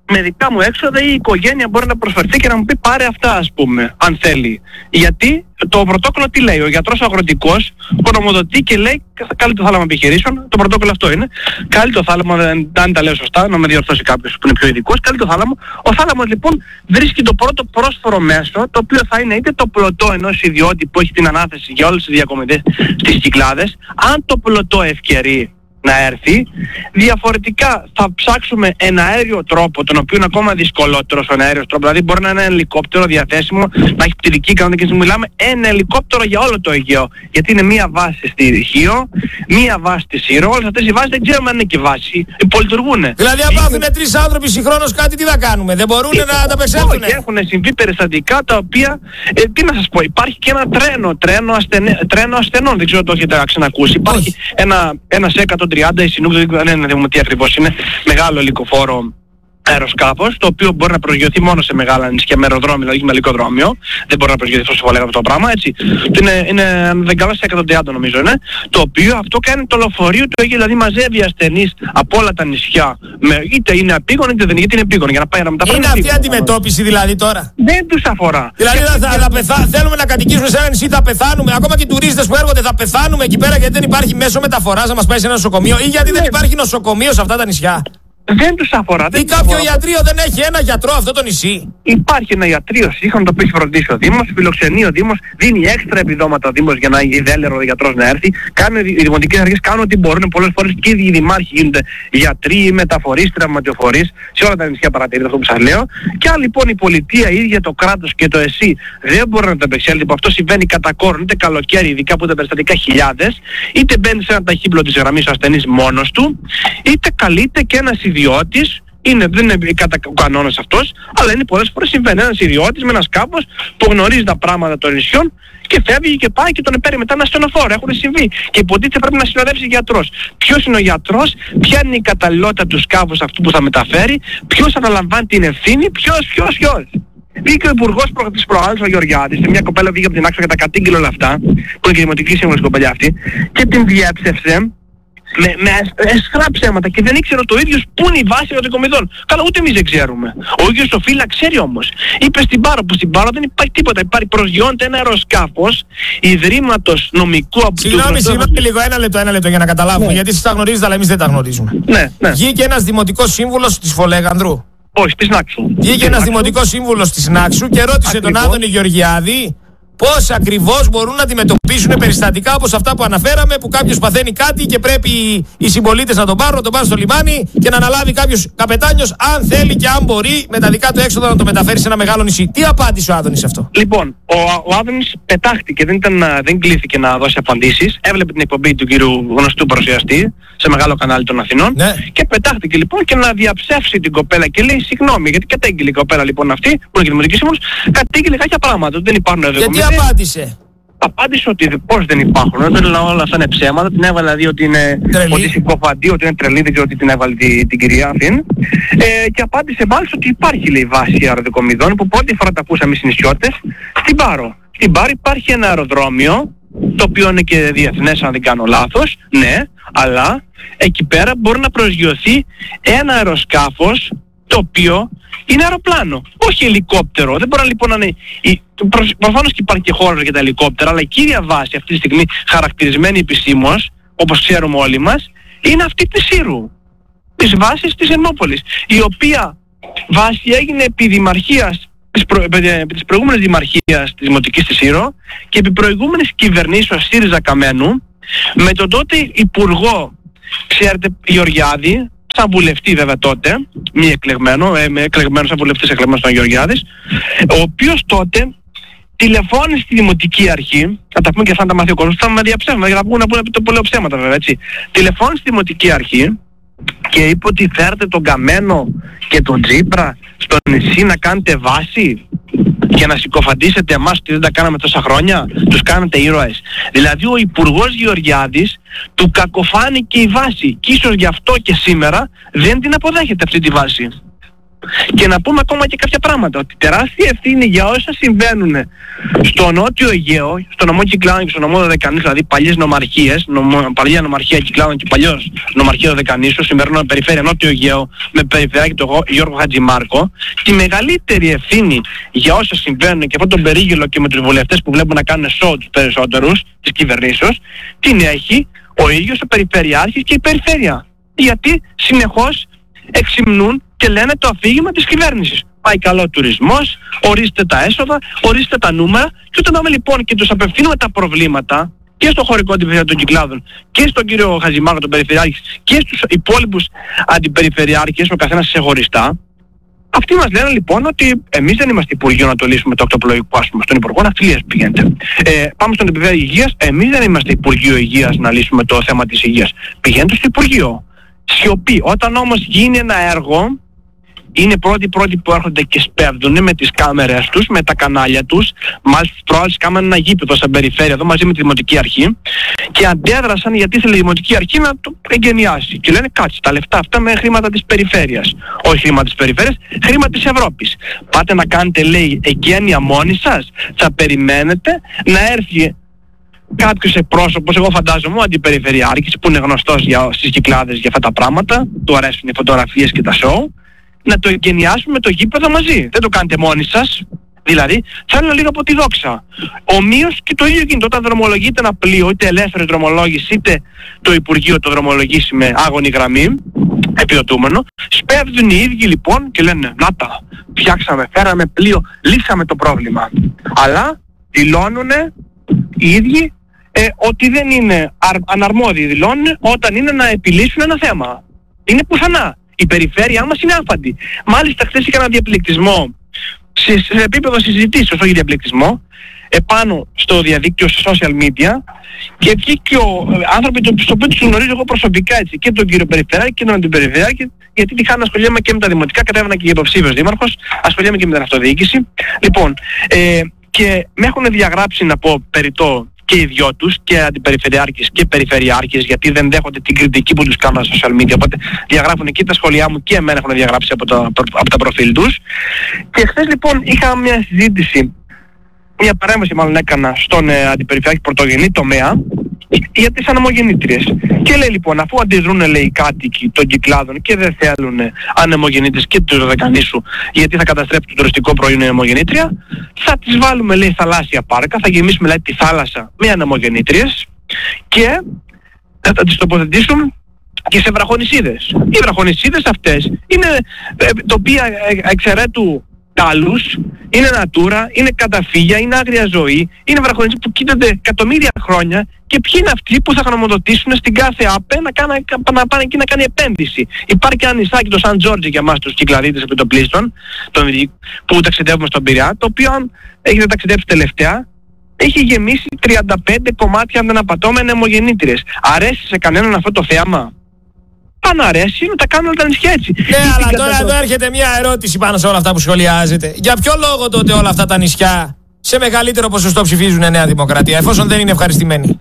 με δικά μου έξοδα η οικογένεια μπορεί να προσφερθεί και να μου πει πάρε αυτά, ας πούμε, αν θέλει. Γιατί το πρωτόκολλο τι λέει, ο γιατρός αγροτικός ονομοδοτεί και λέει κάλει το θάλαμο επιχειρήσεων, το πρωτόκολλο αυτό είναι. Κάλει το θάλαμο, αν τα λέω σωστά, να με διορθώσει κάποιος που είναι πιο ειδικός, κάλει το θάλαμο. Ο θάλαμος λοιπόν βρίσκει το πρώτο πρόσφορο μέσο, το οποίο θα είναι είτε το πλωτό ενός ιδιώτη που έχει την ανάθεση για όλες τις διακομιδές στις Κυκλάδες, αν το πλωτό ευκαιρεί να έρθει. Διαφορετικά θα ψάξουμε ένα αέριο τρόπο, τον οποίο είναι ακόμα δυσκολότερος ο αέριος τρόπος. Δηλαδή μπορεί να είναι ένα ελικόπτερο διαθέσιμο, να έχει πτυρική ικανότητα και μιλάμε ένα ελικόπτερο για όλο το Αιγαίο. Γιατί είναι μία βάση στη Χίο, μία βάση στη Σύρο. Όλες αυτές οι βάσεις δεν ξέρουμε αν είναι και βάση. Υπολειτουργούν. Δηλαδή, αν πάθουν τρεις άνθρωποι συγχρόνως κάτι, τι θα κάνουμε, δεν μπορούν να ανταπεξέλθουν. Όχι, έχουν συμβεί περιστατικά τα οποία. Ε, τι να σας πω, υπάρχει και ένα τρένο, τρένο, αστενε, τρένο ασθενών. Δεν ξέρω αν το έχετε ξανακούσει. Υπάρχει ένα, ένα εκατόν τριάντα η Συνούκ, δεν είναι τι ακριβώς είναι, μεγάλο ελικοφόρο αεροσκάφος, το οποίο μπορεί να προσγειωθεί μόνο σε μεγάλα νησιά με αεροδρόμιο, δηλαδή με ελικοδρόμιο. Δεν μπορεί να προσγειωθεί όσο λέγαμε αυτό το πράγμα, έτσι. Είναι, είναι δεν καλά σε εκατόν τριάντα νομίζω είναι. Το οποίο αυτό κάνει το λεωφορείο του Αιγαίου, δηλαδή μαζεύει ασθενείς από όλα τα νησιά, με, είτε είναι απίγον είτε δεν είναι, γιατί είναι επίγον, για να πάει να μεταφέρει. Είναι αυτή η αντιμετώπιση δηλαδή τώρα. Δεν τους αφορά. Δηλαδή θα, θα, θα πεθά, θέλουμε να κατοικήσουμε σε ένα νησί, θα πεθάνουμε. Ακόμα και οι τουρίστες που έρχονται θα πεθάνουμε εκεί πέρα γιατί δεν υπάρχει μέσο μεταφοράς να μας πάει σε ένα νοσοκομείο ή γιατί δεν υπάρχει νοσοκομείο σε αυτά τα νησιά. Δεν τους αφορά. Ή κάποιο ιατρείο δεν έχει ένα γιατρό αυτό το νησί. Υπάρχει ένα ιατρείο σύγχρονο το οποίο έχει φροντίσει ο Δήμος, φιλοξενεί ο Δήμος, δίνει έξτρα επιδόματα ο Δήμος για να ιδέλερο ο γιατρός να έρθει. Κάνουν, οι δημοτικές αρχές κάνουν ό,τι μπορούν, πολλές φορές και οι δημάρχοι γίνονται γιατροί, μεταφορείς, τραυματιοφορείς, σε όλα τα νησιά παρατηρείται αυτό που σας λέω. Και αν λοιπόν η πολιτεία, η ίδια το κράτος και το ΕΣΥ δεν μπορούν να τα επεξέλθει, που αυτό συμβαίνει κατά κόρον, είτε καλοκαίρι, ειδικά που είναι περιστατικά χιλιάδες, είτε μπαίνει σε ένα ταχύπλο της γραμμής ο ασθενής μόνος του, είτε καλείται και ένας ιδιώτης. Είναι, δεν είναι κατά κανόνας αυτός, αλλά είναι πολλές φορές συμβαίνει ένας ιδιώτης με ένα σκάφος που γνωρίζει τα πράγματα των νησιών και φεύγει και πάει και τον παίρνει μετά ένα στενοφόρο. Έχουν συμβεί. Και υποτίθεται πρέπει να συνοδεύσει γιατρός. Ποιος είναι ο γιατρός, ποια είναι η καταλληλότητα του σκάφους αυτού που θα μεταφέρει, ποιος αναλαμβάνει την ευθύνη, ποιος, ποιος, ποιος. Βγήκε ο υπουργός προ, της προάλλης, ο Γεωργιάδης, μια κοπέλα βγήκε από την άξονα και τα κατήγγειλε όλα αυτά, που είναι και δημοτική σύμβουλος κοπέλα αυτή, και την διέψευσε. Με, με εσχρά ψέματα και δεν ήξερε το ίδιος πού είναι η βάση των δικομιδών. Καλά, ούτε εμείς δεν ξέρουμε. Ο ίδιος ο Φύλλα ξέρει όμως. Είπε στην Πάρο, που στην Πάρο δεν υπάρχει τίποτα. Υπάρχει, προσγειώνεται ένα αεροσκάφος ιδρύματος νομικού από του. Συγγνώμη, συγγνώμη λίγο, ένα λεπτό, ένα λεπτό για να καταλάβουμε. Ναι. Γιατί εσείς τα γνωρίζετε, αλλά εμείς δεν τα γνωρίζουμε. Ναι, ναι. Βγήκε ένας δημοτικός σύμβουλος της Φολέγανδρου. Όχι, της Νάξου. Βγήκε ένας δημοτικός σύμβουλος της Νάξου και ρώτησε ακριβώς τον Άδωνη Γεωργιάδη πώς ακριβώς μπορούν να αντιμετωπίσουν περιστατικά όπως αυτά που αναφέραμε, που κάποιος παθαίνει κάτι και πρέπει οι συμπολίτες να τον πάρουν, να τον πάρουν στο λιμάνι και να αναλάβει κάποιος καπετάνιος, αν θέλει και αν μπορεί, με τα δικά του έξοδα να το μεταφέρει σε ένα μεγάλο νησί. Τι απάντησε ο Άδωνης αυτό? Λοιπόν, ο, ο Άδωνης πετάχτηκε, δεν, ήταν, δεν κλήθηκε να δώσει απαντήσεις. Έβλεπε την εκπομπή του κύριου γνωστού παρουσιαστή σε μεγάλο κανάλι των Αθηνών, ναι, και πετάχτηκε λοιπόν και να διαψεύσει την κοπέλα και λέει συγγνώμη, γιατί κατέγγειλε η κοπέλα λοιπόν αυτή, που είναι και δημοτική σύμβουλος, κατέγγειλε κάποια πράγματα, δεν υπάρχουν εδώ. Τι απάντησε? Απάντησε ότι πώς δεν υπάρχουν, ότι όλα αυτά είναι ψέματα, την έβαλε δηλαδή ότι είναι ότι συκοφαντή, ότι είναι τρελή, δεν ξέρω ότι την έβαλε την, την κυρία αυτήν. Ε, και απάντησε μάλιστα ότι υπάρχει, λέει, βάση αεροδικομιδών που πρώτη φορά τα ακούσαμε στις νησιώτες στην Πάρο. Στην Πάρο υπάρχει ένα αεροδρόμιο, το οποίο είναι και διεθνές αν δεν κάνω λάθος, ναι, αλλά εκεί πέρα μπορεί να προσγειωθεί ένα αεροσκάφος το οποίο είναι αεροπλάνο, όχι ελικόπτερο. Δεν μπορεί λοιπόν να είναι. Προφανώς και υπάρχει και χώρος για τα ελικόπτερα, αλλά η κύρια βάση αυτή τη στιγμή χαρακτηρισμένη επισήμως, όπως ξέρουμε όλοι μας, είναι αυτή της Σύρου, της βάσης της Εννόπολης, η οποία βάση έγινε επί δημαρχίας, της, προ, επί της προηγούμενης δημαρχίας της Δημοτικής της Σύρο και επί προηγούμενης κυβερνήσεως ΣΥΡΙΖΑ Καμένου, με τον τότε υπουργό, ξέρετε, Γεωργιάδη, σαν βουλευτή βέβαια τότε, μη εκλεγμένο, ε, με εκλεγμένο σαν βουλευτής εκλεγμένος στον Γεωργιάδης, ο οποίος τότε τηλεφώνησε στη Δημοτική Αρχή, θα τα πούμε και θα τα μάθει ο κόσμος, θα με διαψεύματα για να πούμε, να πούμε το πολλές ψέματα βέβαια, έτσι. Τηλεφώνησε στη Δημοτική Αρχή και είπε ότι φέρτε τον Καμένο και τον Τσίπρα στο νησί να κάνετε βάση και να συκοφαντήσετε εμάς ότι δεν τα κάναμε τόσα χρόνια, τους κάνετε ήρωες. Δηλαδή ο υπουργός Γεωργιάδης του κακοφάνηκε η βάση και ίσως γι' αυτό και σήμερα δεν την αποδέχεται αυτή τη βάση. Και να πούμε ακόμα και κάποια πράγματα, ότι τεράστια ευθύνη για όσα συμβαίνουν στο Νότιο Αιγαίο, στο νομό Κυκλάδων και στο νομό Δωδεκανήσου, δηλαδή παλιές νομαρχίες, νομο, παλιά νομαρχία Κυκλάδων και παλιός νομαρχία Δωδεκανήσου, σημερινό περιφέρεια Νότιο Αιγαίο με περιφερειάρχη τον Γιώργο Χατζημάρκο, τη μεγαλύτερη ευθύνη για όσα συμβαίνουν και αυτόν τον περίγελο και με τους βουλευτές που βλέπουν να κάνουν σοου τους περισσότερους της κυβερνήσεως, την έχει ο ίδιος ο περιφερειάρχης και η περιφέρεια. Γιατί συνεχώς εξυμνούν και λένε το αφήγημα της κυβέρνησης. Πάει καλό ο τουρισμός, ορίστε τα έσοδα, ορίστε τα νούμερα, και όταν πάμε λοιπόν και τους απευθύνουμε τα προβλήματα και στο χωρικό αντιπεριφέρεια των Κυκλάδων και στον κύριο Χατζημάρκο τον περιφερειάρχη και στους υπόλοιπους αντιπεριφερειάρχες, ο καθένας ξεχωριστά, αυτοί μας λένε λοιπόν ότι εμείς δεν είμαστε Υπουργείο να το λύσουμε το ακτοπλοϊκό, ας πούμε, στον Υπουργό Ναυτιλίας πηγαίνετε. Ε, πάμε στον Υπουργείο Υγείας, εμείς δεν είμαστε Υπουργείο Υγείας να λύσουμε το θέμα της υγείας. Πηγαίνετε στο Υπουργείο. Σιωπή. Όταν όμως γίνει ένα έργο, είναι πρώτοι πρώτοι που έρχονται και σπέβδουν με τις κάμερες τους, με τα κανάλια τους. Μάλιστα προάλλες κάμεραν ένα γήπεδο στην περιφέρεια εδώ μαζί με τη Δημοτική Αρχή και αντέδρασαν γιατί ήθελε η Δημοτική Αρχή να το εγκαινιάσει. Και λένε κάτσε, τα λεφτά αυτά με χρήματα της περιφέρειας. Όχι χρήματα της περιφέρειας, χρήματα της Ευρώπης. Πάτε να κάνετε, λέει, εγκαίνια μόνοι σας, θα περιμένετε να έρθει κάποιος εκπρόσωπος, εγώ φαντάζομαι, ο αντιπεριφερειάρχης που είναι γνωστός για, στις Κυκλάδες για αυτά τα πράγματα, του αρέσουν οι φωτογραφίες και τα σοου, να το εγκαινιάσουμε το γήπεδο μαζί. Δεν το κάνετε μόνοι σας. Δηλαδή, θέλω λίγο από τη δόξα. Ομοίως και το ίδιο γίνεται όταν δρομολογείται ένα πλοίο, είτε ελεύθερη δρομολόγηση, είτε το Υπουργείο το δρομολογήσει με άγωνη γραμμή, επιδοτούμενο. Σπέβδουν οι ίδιοι λοιπόν και λένε, να τα, φτιάξαμε, φέραμε πλοίο, λύσαμε το πρόβλημα. Αλλά δηλώνουν οι ίδιοι ε, ότι δεν είναι αρ, αναρμόδιοι, δηλώνουν όταν είναι να επιλύσουν ένα θέμα. Είναι πουθενά. Η περιφέρειά μας είναι άφαντη. Μάλιστα χθες είχα ένα διαπληκτισμό σε, σε επίπεδο συζητήσεως, όχι διαπληκτισμό, επάνω στο διαδίκτυο, σε social media, και βγήκε ο ε, άνθρωποι το, στο οποίο τους γνωρίζω εγώ προσωπικά, έτσι, και τον κύριο Περιφερειάρχη και τον αντιπεριφερειάρχη, γιατί είχα να ασχολιέμαι και με τα δημοτικά, κατέβαινα και υποψήφιος δήμαρχος, ασχολιέμαι και με την αυτοδιοίκηση. Λοιπόν, ε, και με έχουν διαγράψει, να πω περιττό, και οι δυο τους, και αντιπεριφερειάρχες και περιφερειάρχες, γιατί δεν δέχονται την κριτική που τους κάνουν στα social media, οπότε διαγράφουν και τα σχόλιά μου και εμένα έχουν διαγράψει από τα, από τα προφίλ τους. Και χθες λοιπόν είχα μια συζήτηση, μια παρέμβαση μάλλον έκανα στον ε, αντιπεριφερειάρχη πρωτογενή τομέα για τις ανεμογεννήτριες. Και λέει λοιπόν, αφού αντιδρούν, λέει, οι κάτοικοι των Κυκλάδων και δεν θέλουν ανεμογεννήτριες και του Δωδεκανήσου, γιατί θα καταστρέψει το τουριστικό προϊόν η ανεμογεννήτρια, θα τις βάλουμε, λέει, θαλάσσια πάρκα, θα γεμίσουμε, λέει, τη θάλασσα με ανεμογεννήτριες και θα τις τοποθετήσουν και σε βραχονησίδες. Οι βραχονησίδες αυτές είναι ε, τοπία εξαιρέτου τάλους, είναι natura, είναι καταφύγια, είναι άγρια ζωή, είναι βραχονησίδες που κοίτανται εκατομμύρια χρόνια, και ποιοι είναι αυτοί που θα γνωμοδοτήσουν στην κάθε ΑΠΕ να, κάνα, να πάνε εκεί να κάνει επένδυση. Υπάρχει και ένα νησάκι, το Σαν Τζόρτζι, για εμάς τους Κυκλαδίτες επιτοπλίστων, που ταξιδεύουμε στον Πειραιά, το οποίο, αν έχετε ταξιδέψει τελευταία, έχει γεμίσει τριάντα πέντε κομμάτια, αν δεν απατώ, με ανεμογεννήτριες. Αρέσει σε κανέναν αυτό το θέαμα? Αν αρέσει, να τα κάνουν όλα τα νησιά έτσι. Ναι, αλλά τώρα εδώ έρχεται μια ερώτηση πάνω σε όλα αυτά που σχολιάζετε. Για ποιο λόγο τότε όλα αυτά τα νησιά σε μεγαλύτερο ποσοστό ψηφίζουν Νέα Δημοκρατία, εφόσον δεν είναι ευχαριστημένοι?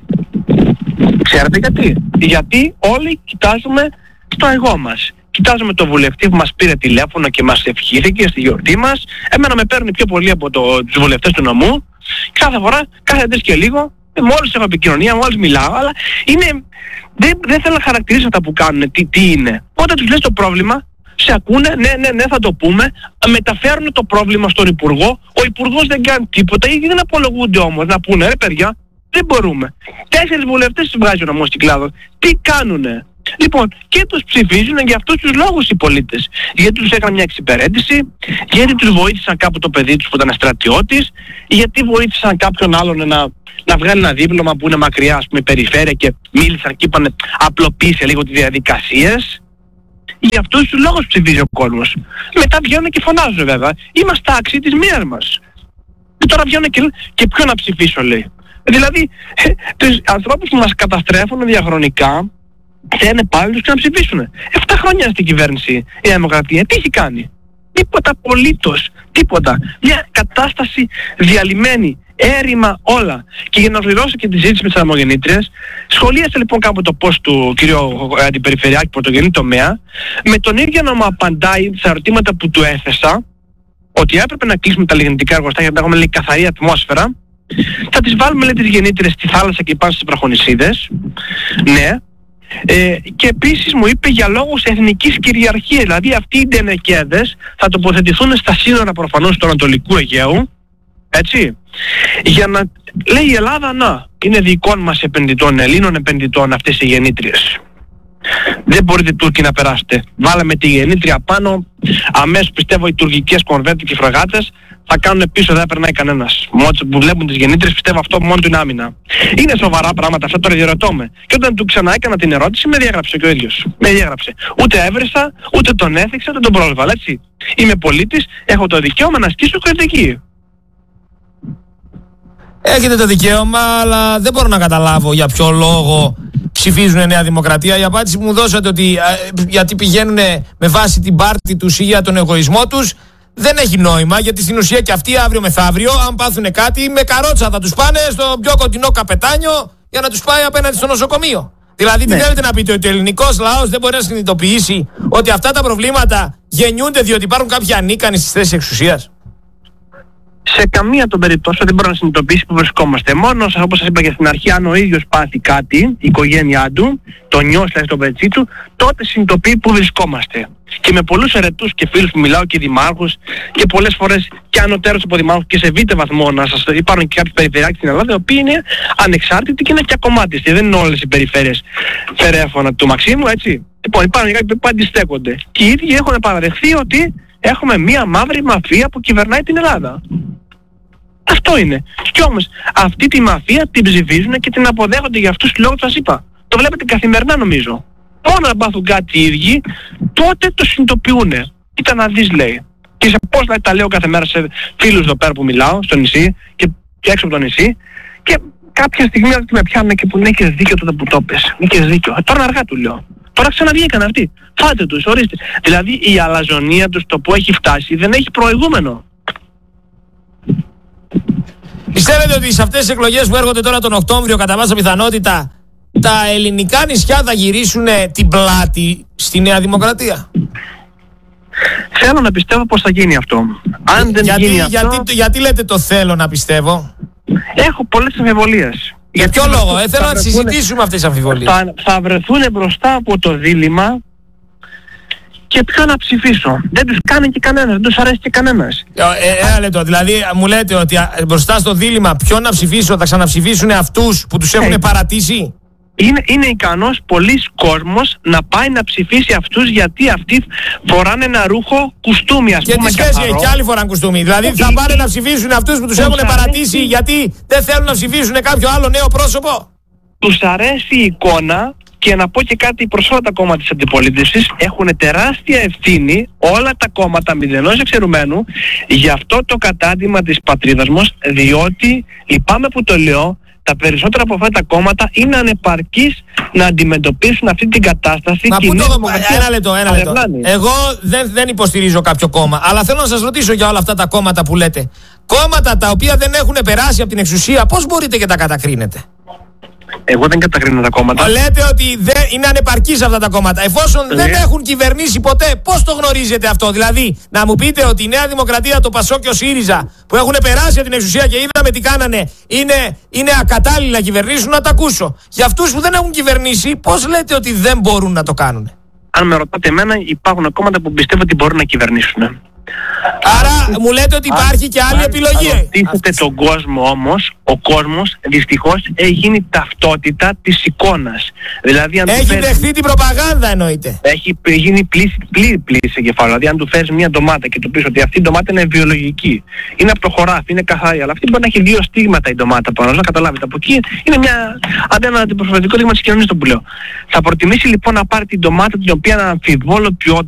Ξέρετε γιατί? Γιατί όλοι κοιτάζουμε στο εγώ μας. Κοιτάζουμε το βουλευτή που μας πήρε τηλέφωνο και μας ευχήθηκε στη γιορτή μας. Εμένα με παίρνει πιο πολύ από το, τους βουλευτές του νομού. Κάθε φορά, κάθε τρεις και λίγο, μόλις έχω επικοινωνία, μόλις μιλάω, αλλά είναι... Δεν, δεν θέλω να χαρακτηρίσω αυτά που κάνουν, τι, τι είναι. Όταν τους λες το πρόβλημα, σε ακούνε, ναι, ναι, ναι, θα το πούμε, μεταφέρουν το πρόβλημα στον Υπουργό, ο Υπουργός δεν κάνει τίποτα, ή δεν απολογούνται όμως, να πούνε, ρε παιδιά, δεν μπορούμε. Τέσσερις βουλευτές τους βγάζει ο νομός Κυκλάδων. Τι κάνουνε? Λοιπόν, και τους ψηφίζουν για αυτούς τους λόγους οι πολίτες. Γιατί τους έκαναν μια εξυπηρέτηση, γιατί τους βοήθησαν κάπου το παιδί τους που ήταν στρατιώτης, γιατί βοήθησαν κάποιον άλλον να, να βγάλει ένα δίπλωμα που είναι μακριά, ας πούμε, περιφέρεια, και μίλησαν και είπαν απλοποίησε λίγο τις διαδικασίες. Για αυτούς τους λόγους ψηφίζει ο κόσμος. Μετά βγαίνουν και φωνάζουν, βέβαια. Είμαστε άξιοι της μοίρας μας. Και τώρα βγαίνουν και, και ποιο να ψηφίσω, λέει. Δηλαδή, τους ανθρώπους που μας καταστρέφουν διαχρονικά, θένε πάλι τους και να ψηφίσουν. Εφτά χρόνια στην κυβέρνηση η Δημοκρατία. Τι έχει κάνει? Τίποτα απολύτως. Τίποτα. Μια κατάσταση διαλυμένη. Έρημα όλα. Και για να ολοκληρώσω και τη συζήτηση με τις ανεμογεννήτριες, σχολίασε λοιπόν κάπου το post του κ. Αντιπεριφερειάρχη πρωτογενή τομέα, με τον ίδιο να μου απαντάει στα ερωτήματα που του έθεσα, ότι έπρεπε να κλείσουμε τα λιγνητικά εργοστάσια για να έχουμε, λέει, καθαρή ατμόσφαιρα. Θα τις βάλουμε, λέει, τις γεννήτριες στη θάλασσα και πάνω στις βραχονησίδες. Ναι. Ε, και επίσης μου είπε για λόγους εθνικής κυριαρχίας, δηλαδή αυτοί οι ντενεκέδες θα τοποθετηθούν στα σύνορα προφανώς του Ανατολικού Αιγαίου, έτσι, για να λέει η Ελλάδα, να, είναι δικών μας επενδυτών, Ελλήνων επενδυτών αυτές οι γεννήτριες. Δεν μπορείτε Τούρκοι να περάσετε. Βάλαμε τη γεννήτρια πάνω, αμέσως πιστεύω οι τουρκικές κορβέτες και φρεγάτες θα κάνουν πίσω, δεν περνάει κανένας. Μόλις που βλέπουν τις γεννήτριες, πιστεύω αυτό μόνο του είναι άμυνα. Είναι σοβαρά πράγματα αυτά, τώρα διερωτώ με. Και όταν του ξανά έκανα την ερώτηση, με διέγραψε και ο ίδιος. Με διέγραψε. Ούτε έβρισα, ούτε τον έθιξα, ούτε τον πρόσβαλα, έτσι. Είμαι πολίτης, έχω το δικαίωμα να ασκήσω κριτική. Έχετε το δικαίωμα, αλλά δεν μπορώ να καταλάβω για ποιο λόγο ψηφίζουν Νέα Δημοκρατία. Η απάντηση που μου δώσατε ότι α, γιατί πηγαίνουν με βάση την πάρτη τους ή για τον εγωισμό τους, δεν έχει νόημα, γιατί στην ουσία και αυτοί αύριο μεθαύριο, αν πάθουν κάτι, με καρότσα θα τους πάνε στο πιο κοντινό καπετάνιο για να τους πάει απέναντι στο νοσοκομείο. Δηλαδή, ναι. Τι θέλετε να πείτε, ότι ο ελληνικός λαός δεν μπορεί να συνειδητοποιήσει ότι αυτά τα προβλήματα γεννιούνται διότι υπάρχουν κάποιοι ανίκανοι στις θέσεις εξουσίας? Σε καμία των περιπτώσεων δεν μπορεί να συνειδητοποιήσει που βρισκόμαστε. Μόνο, όπως σας είπα και στην αρχή, αν ο ίδιος πάθει κάτι, η οικογένειά του, το νιώσει, δηλαδή το πετσί του, τότε συνειδητοποιεί που βρισκόμαστε. Και με πολλούς ερετούς και φίλους που μιλάω και δημάρχους και πολλές φορές και ανωτέρως από δημάρχους και σε β' βαθμό, να σας υπάρχουν και κάποιοι περιφερειάρχες στην Ελλάδα, οι οποίοι είναι ανεξάρτητοι και είναι και ακομμάτιστοι. Δεν είναι όλες οι περιφέρειες φερέφωνα του Μαξίμου, έτσι. Λοιπόν, υπάρχουν κάποιοι που αντιστέκονται. Και οι ίδιοι έχουν παραδεχθεί ότι έχουμε μία μαύρη μαφία που κυβερνάει την Ελλάδα. Αυτό είναι. Κι όμως αυτή τη μαφία την ψηφίζουν και την αποδέχονται για αυτούς τους λόγους που σας είπα. Το βλέπετε καθημερινά νομίζω. Μόνο να πάθουν κάτι οι ίδιοι, τότε το συνειδητοποιούν. Κοίτα να δεις, λέει. Και σε πώς δηλαδή, τα λέω κάθε μέρα σε φίλους εδώ πέρα που μιλάω, στο νησί και, και έξω από το νησί, και κάποια στιγμή με πιάνουν και που έχεις δίκιο τότε που το πες. Έχεις δίκιο. Ε, τώρα αργά του λέω. Τώρα ξαναβγήκαν αυτοί. Φάτε τους, ορίστε. Δηλαδή η αλαζονία τους, το που έχει φτάσει, δεν έχει προηγούμενο. Πιστεύετε ότι σε αυτές τις εκλογές που έρχονται τώρα τον Οκτώβριο, κατά πάσα πιθανότητα, τα ελληνικά νησιά θα γυρίσουν την πλάτη στη Νέα Δημοκρατία? Θέλω να πιστεύω πως θα γίνει αυτό. Αν δεν γιατί, γίνει γιατί, αυτό... γιατί, γιατί λέτε το θέλω να πιστεύω? Έχω πολλές αμφιβολίες. Για ποιο λόγο? Ε, θέλω να τις συζητήσουμε αυτές τις αμφιβολίες. Θα, θα βρεθούν μπροστά από το δίλημμα και ποιο να ψηφίσω. Δεν τους κάνει και κανένας, δεν τους αρέσει και κανένας. Ε, ένα λεπτό, δηλαδή μου λέτε ότι μπροστά στο δίλημμα ποιο να ψηφίσω, θα ξαναψηφίσουν αυτούς που τους έχουν ε, παρατήσει? Είναι, είναι ικανός πολλής κόσμος να πάει να ψηφίσει αυτούς, γιατί αυτοί φοράνε ένα ρούχο κουστούμι, ας και πούμε. Και τι σχέση έχει, και άλλοι φοράνε κουστούμι. Δηλαδή θα ε, πάνε ε, να ψηφίσουν αυτούς που τους έχουν παρατήσει αρέσει, γιατί δεν θέλουν να ψηφίσουν κάποιο άλλο νέο πρόσωπο? Τους αρέσει η εικόνα. Και να πω και κάτι προς όλα τα κόμματα της αντιπολίτευσης, έχουν τεράστια ευθύνη όλα τα κόμματα μηδενός εξαιρουμένου για αυτό το κατάντημα της πατρίδας μας, διότι λυπάμαι που το λέω, τα περισσότερα από αυτά τα κόμματα είναι ανεπαρκείς να αντιμετωπίσουν αυτή την κατάσταση. Μα πού το... Ένα λεπτό, ένα λεπτό. Εγώ δεν, δεν υποστηρίζω κάποιο κόμμα, αλλά θέλω να σας ρωτήσω για όλα αυτά τα κόμματα που λέτε. Κόμματα τα οποία δεν έχουν περάσει από την εξουσία, πώς μπορείτε και τα κατακρίνετε? Εγώ δεν κατακρίνω τα κόμματα. Λέτε ότι δεν είναι ανεπαρκείς αυτά τα κόμματα. Εφόσον ναι. δεν έχουν κυβερνήσει ποτέ, πώς το γνωρίζετε αυτό? Δηλαδή, να μου πείτε ότι η Νέα Δημοκρατία, το Πασόκ και ο ΣΥΡΙΖΑ που έχουν περάσει από την εξουσία και είδαμε τι κάνανε, είναι, είναι ακατάλληλοι να κυβερνήσουν, να τα ακούσω. Για αυτούς που δεν έχουν κυβερνήσει, πώς λέτε ότι δεν μπορούν να το κάνουν? Αν με ρωτάτε εμένα, υπάρχουν κόμματα που πιστεύω ότι μπορούν να κυβερνήσουν. Άρα μου λέτε ότι υπάρχει και άλλη επιλογή. Αν ρωτήσετε τον κόσμο όμως, ο κόσμος δυστυχώς έχει γίνει ταυτότητα της εικόνας. Δηλαδή, αν έχει φέρεις... δεχθεί την προπαγάνδα, εννοείται. Έχει γίνει πλήρη πλήρη πλήρη εγκεφάλου. Δηλαδή αν του φέρεις μια ντομάτα και του πεις ότι αυτή η ντομάτα είναι βιολογική, είναι από το χωράφι, είναι καθαρή, αλλά αυτή μπορεί να έχει δύο στίγματα η ντομάτα πάνω, να καταλάβετε. Από εκεί είναι μια, αν ένα αντιπροσωπευτικό δείγμα της κοινωνίας, το που λέω. Θα προτιμήσει λοιπόν να πάρει την ντομάτα την οποία να αμφιβόλω ποιότητα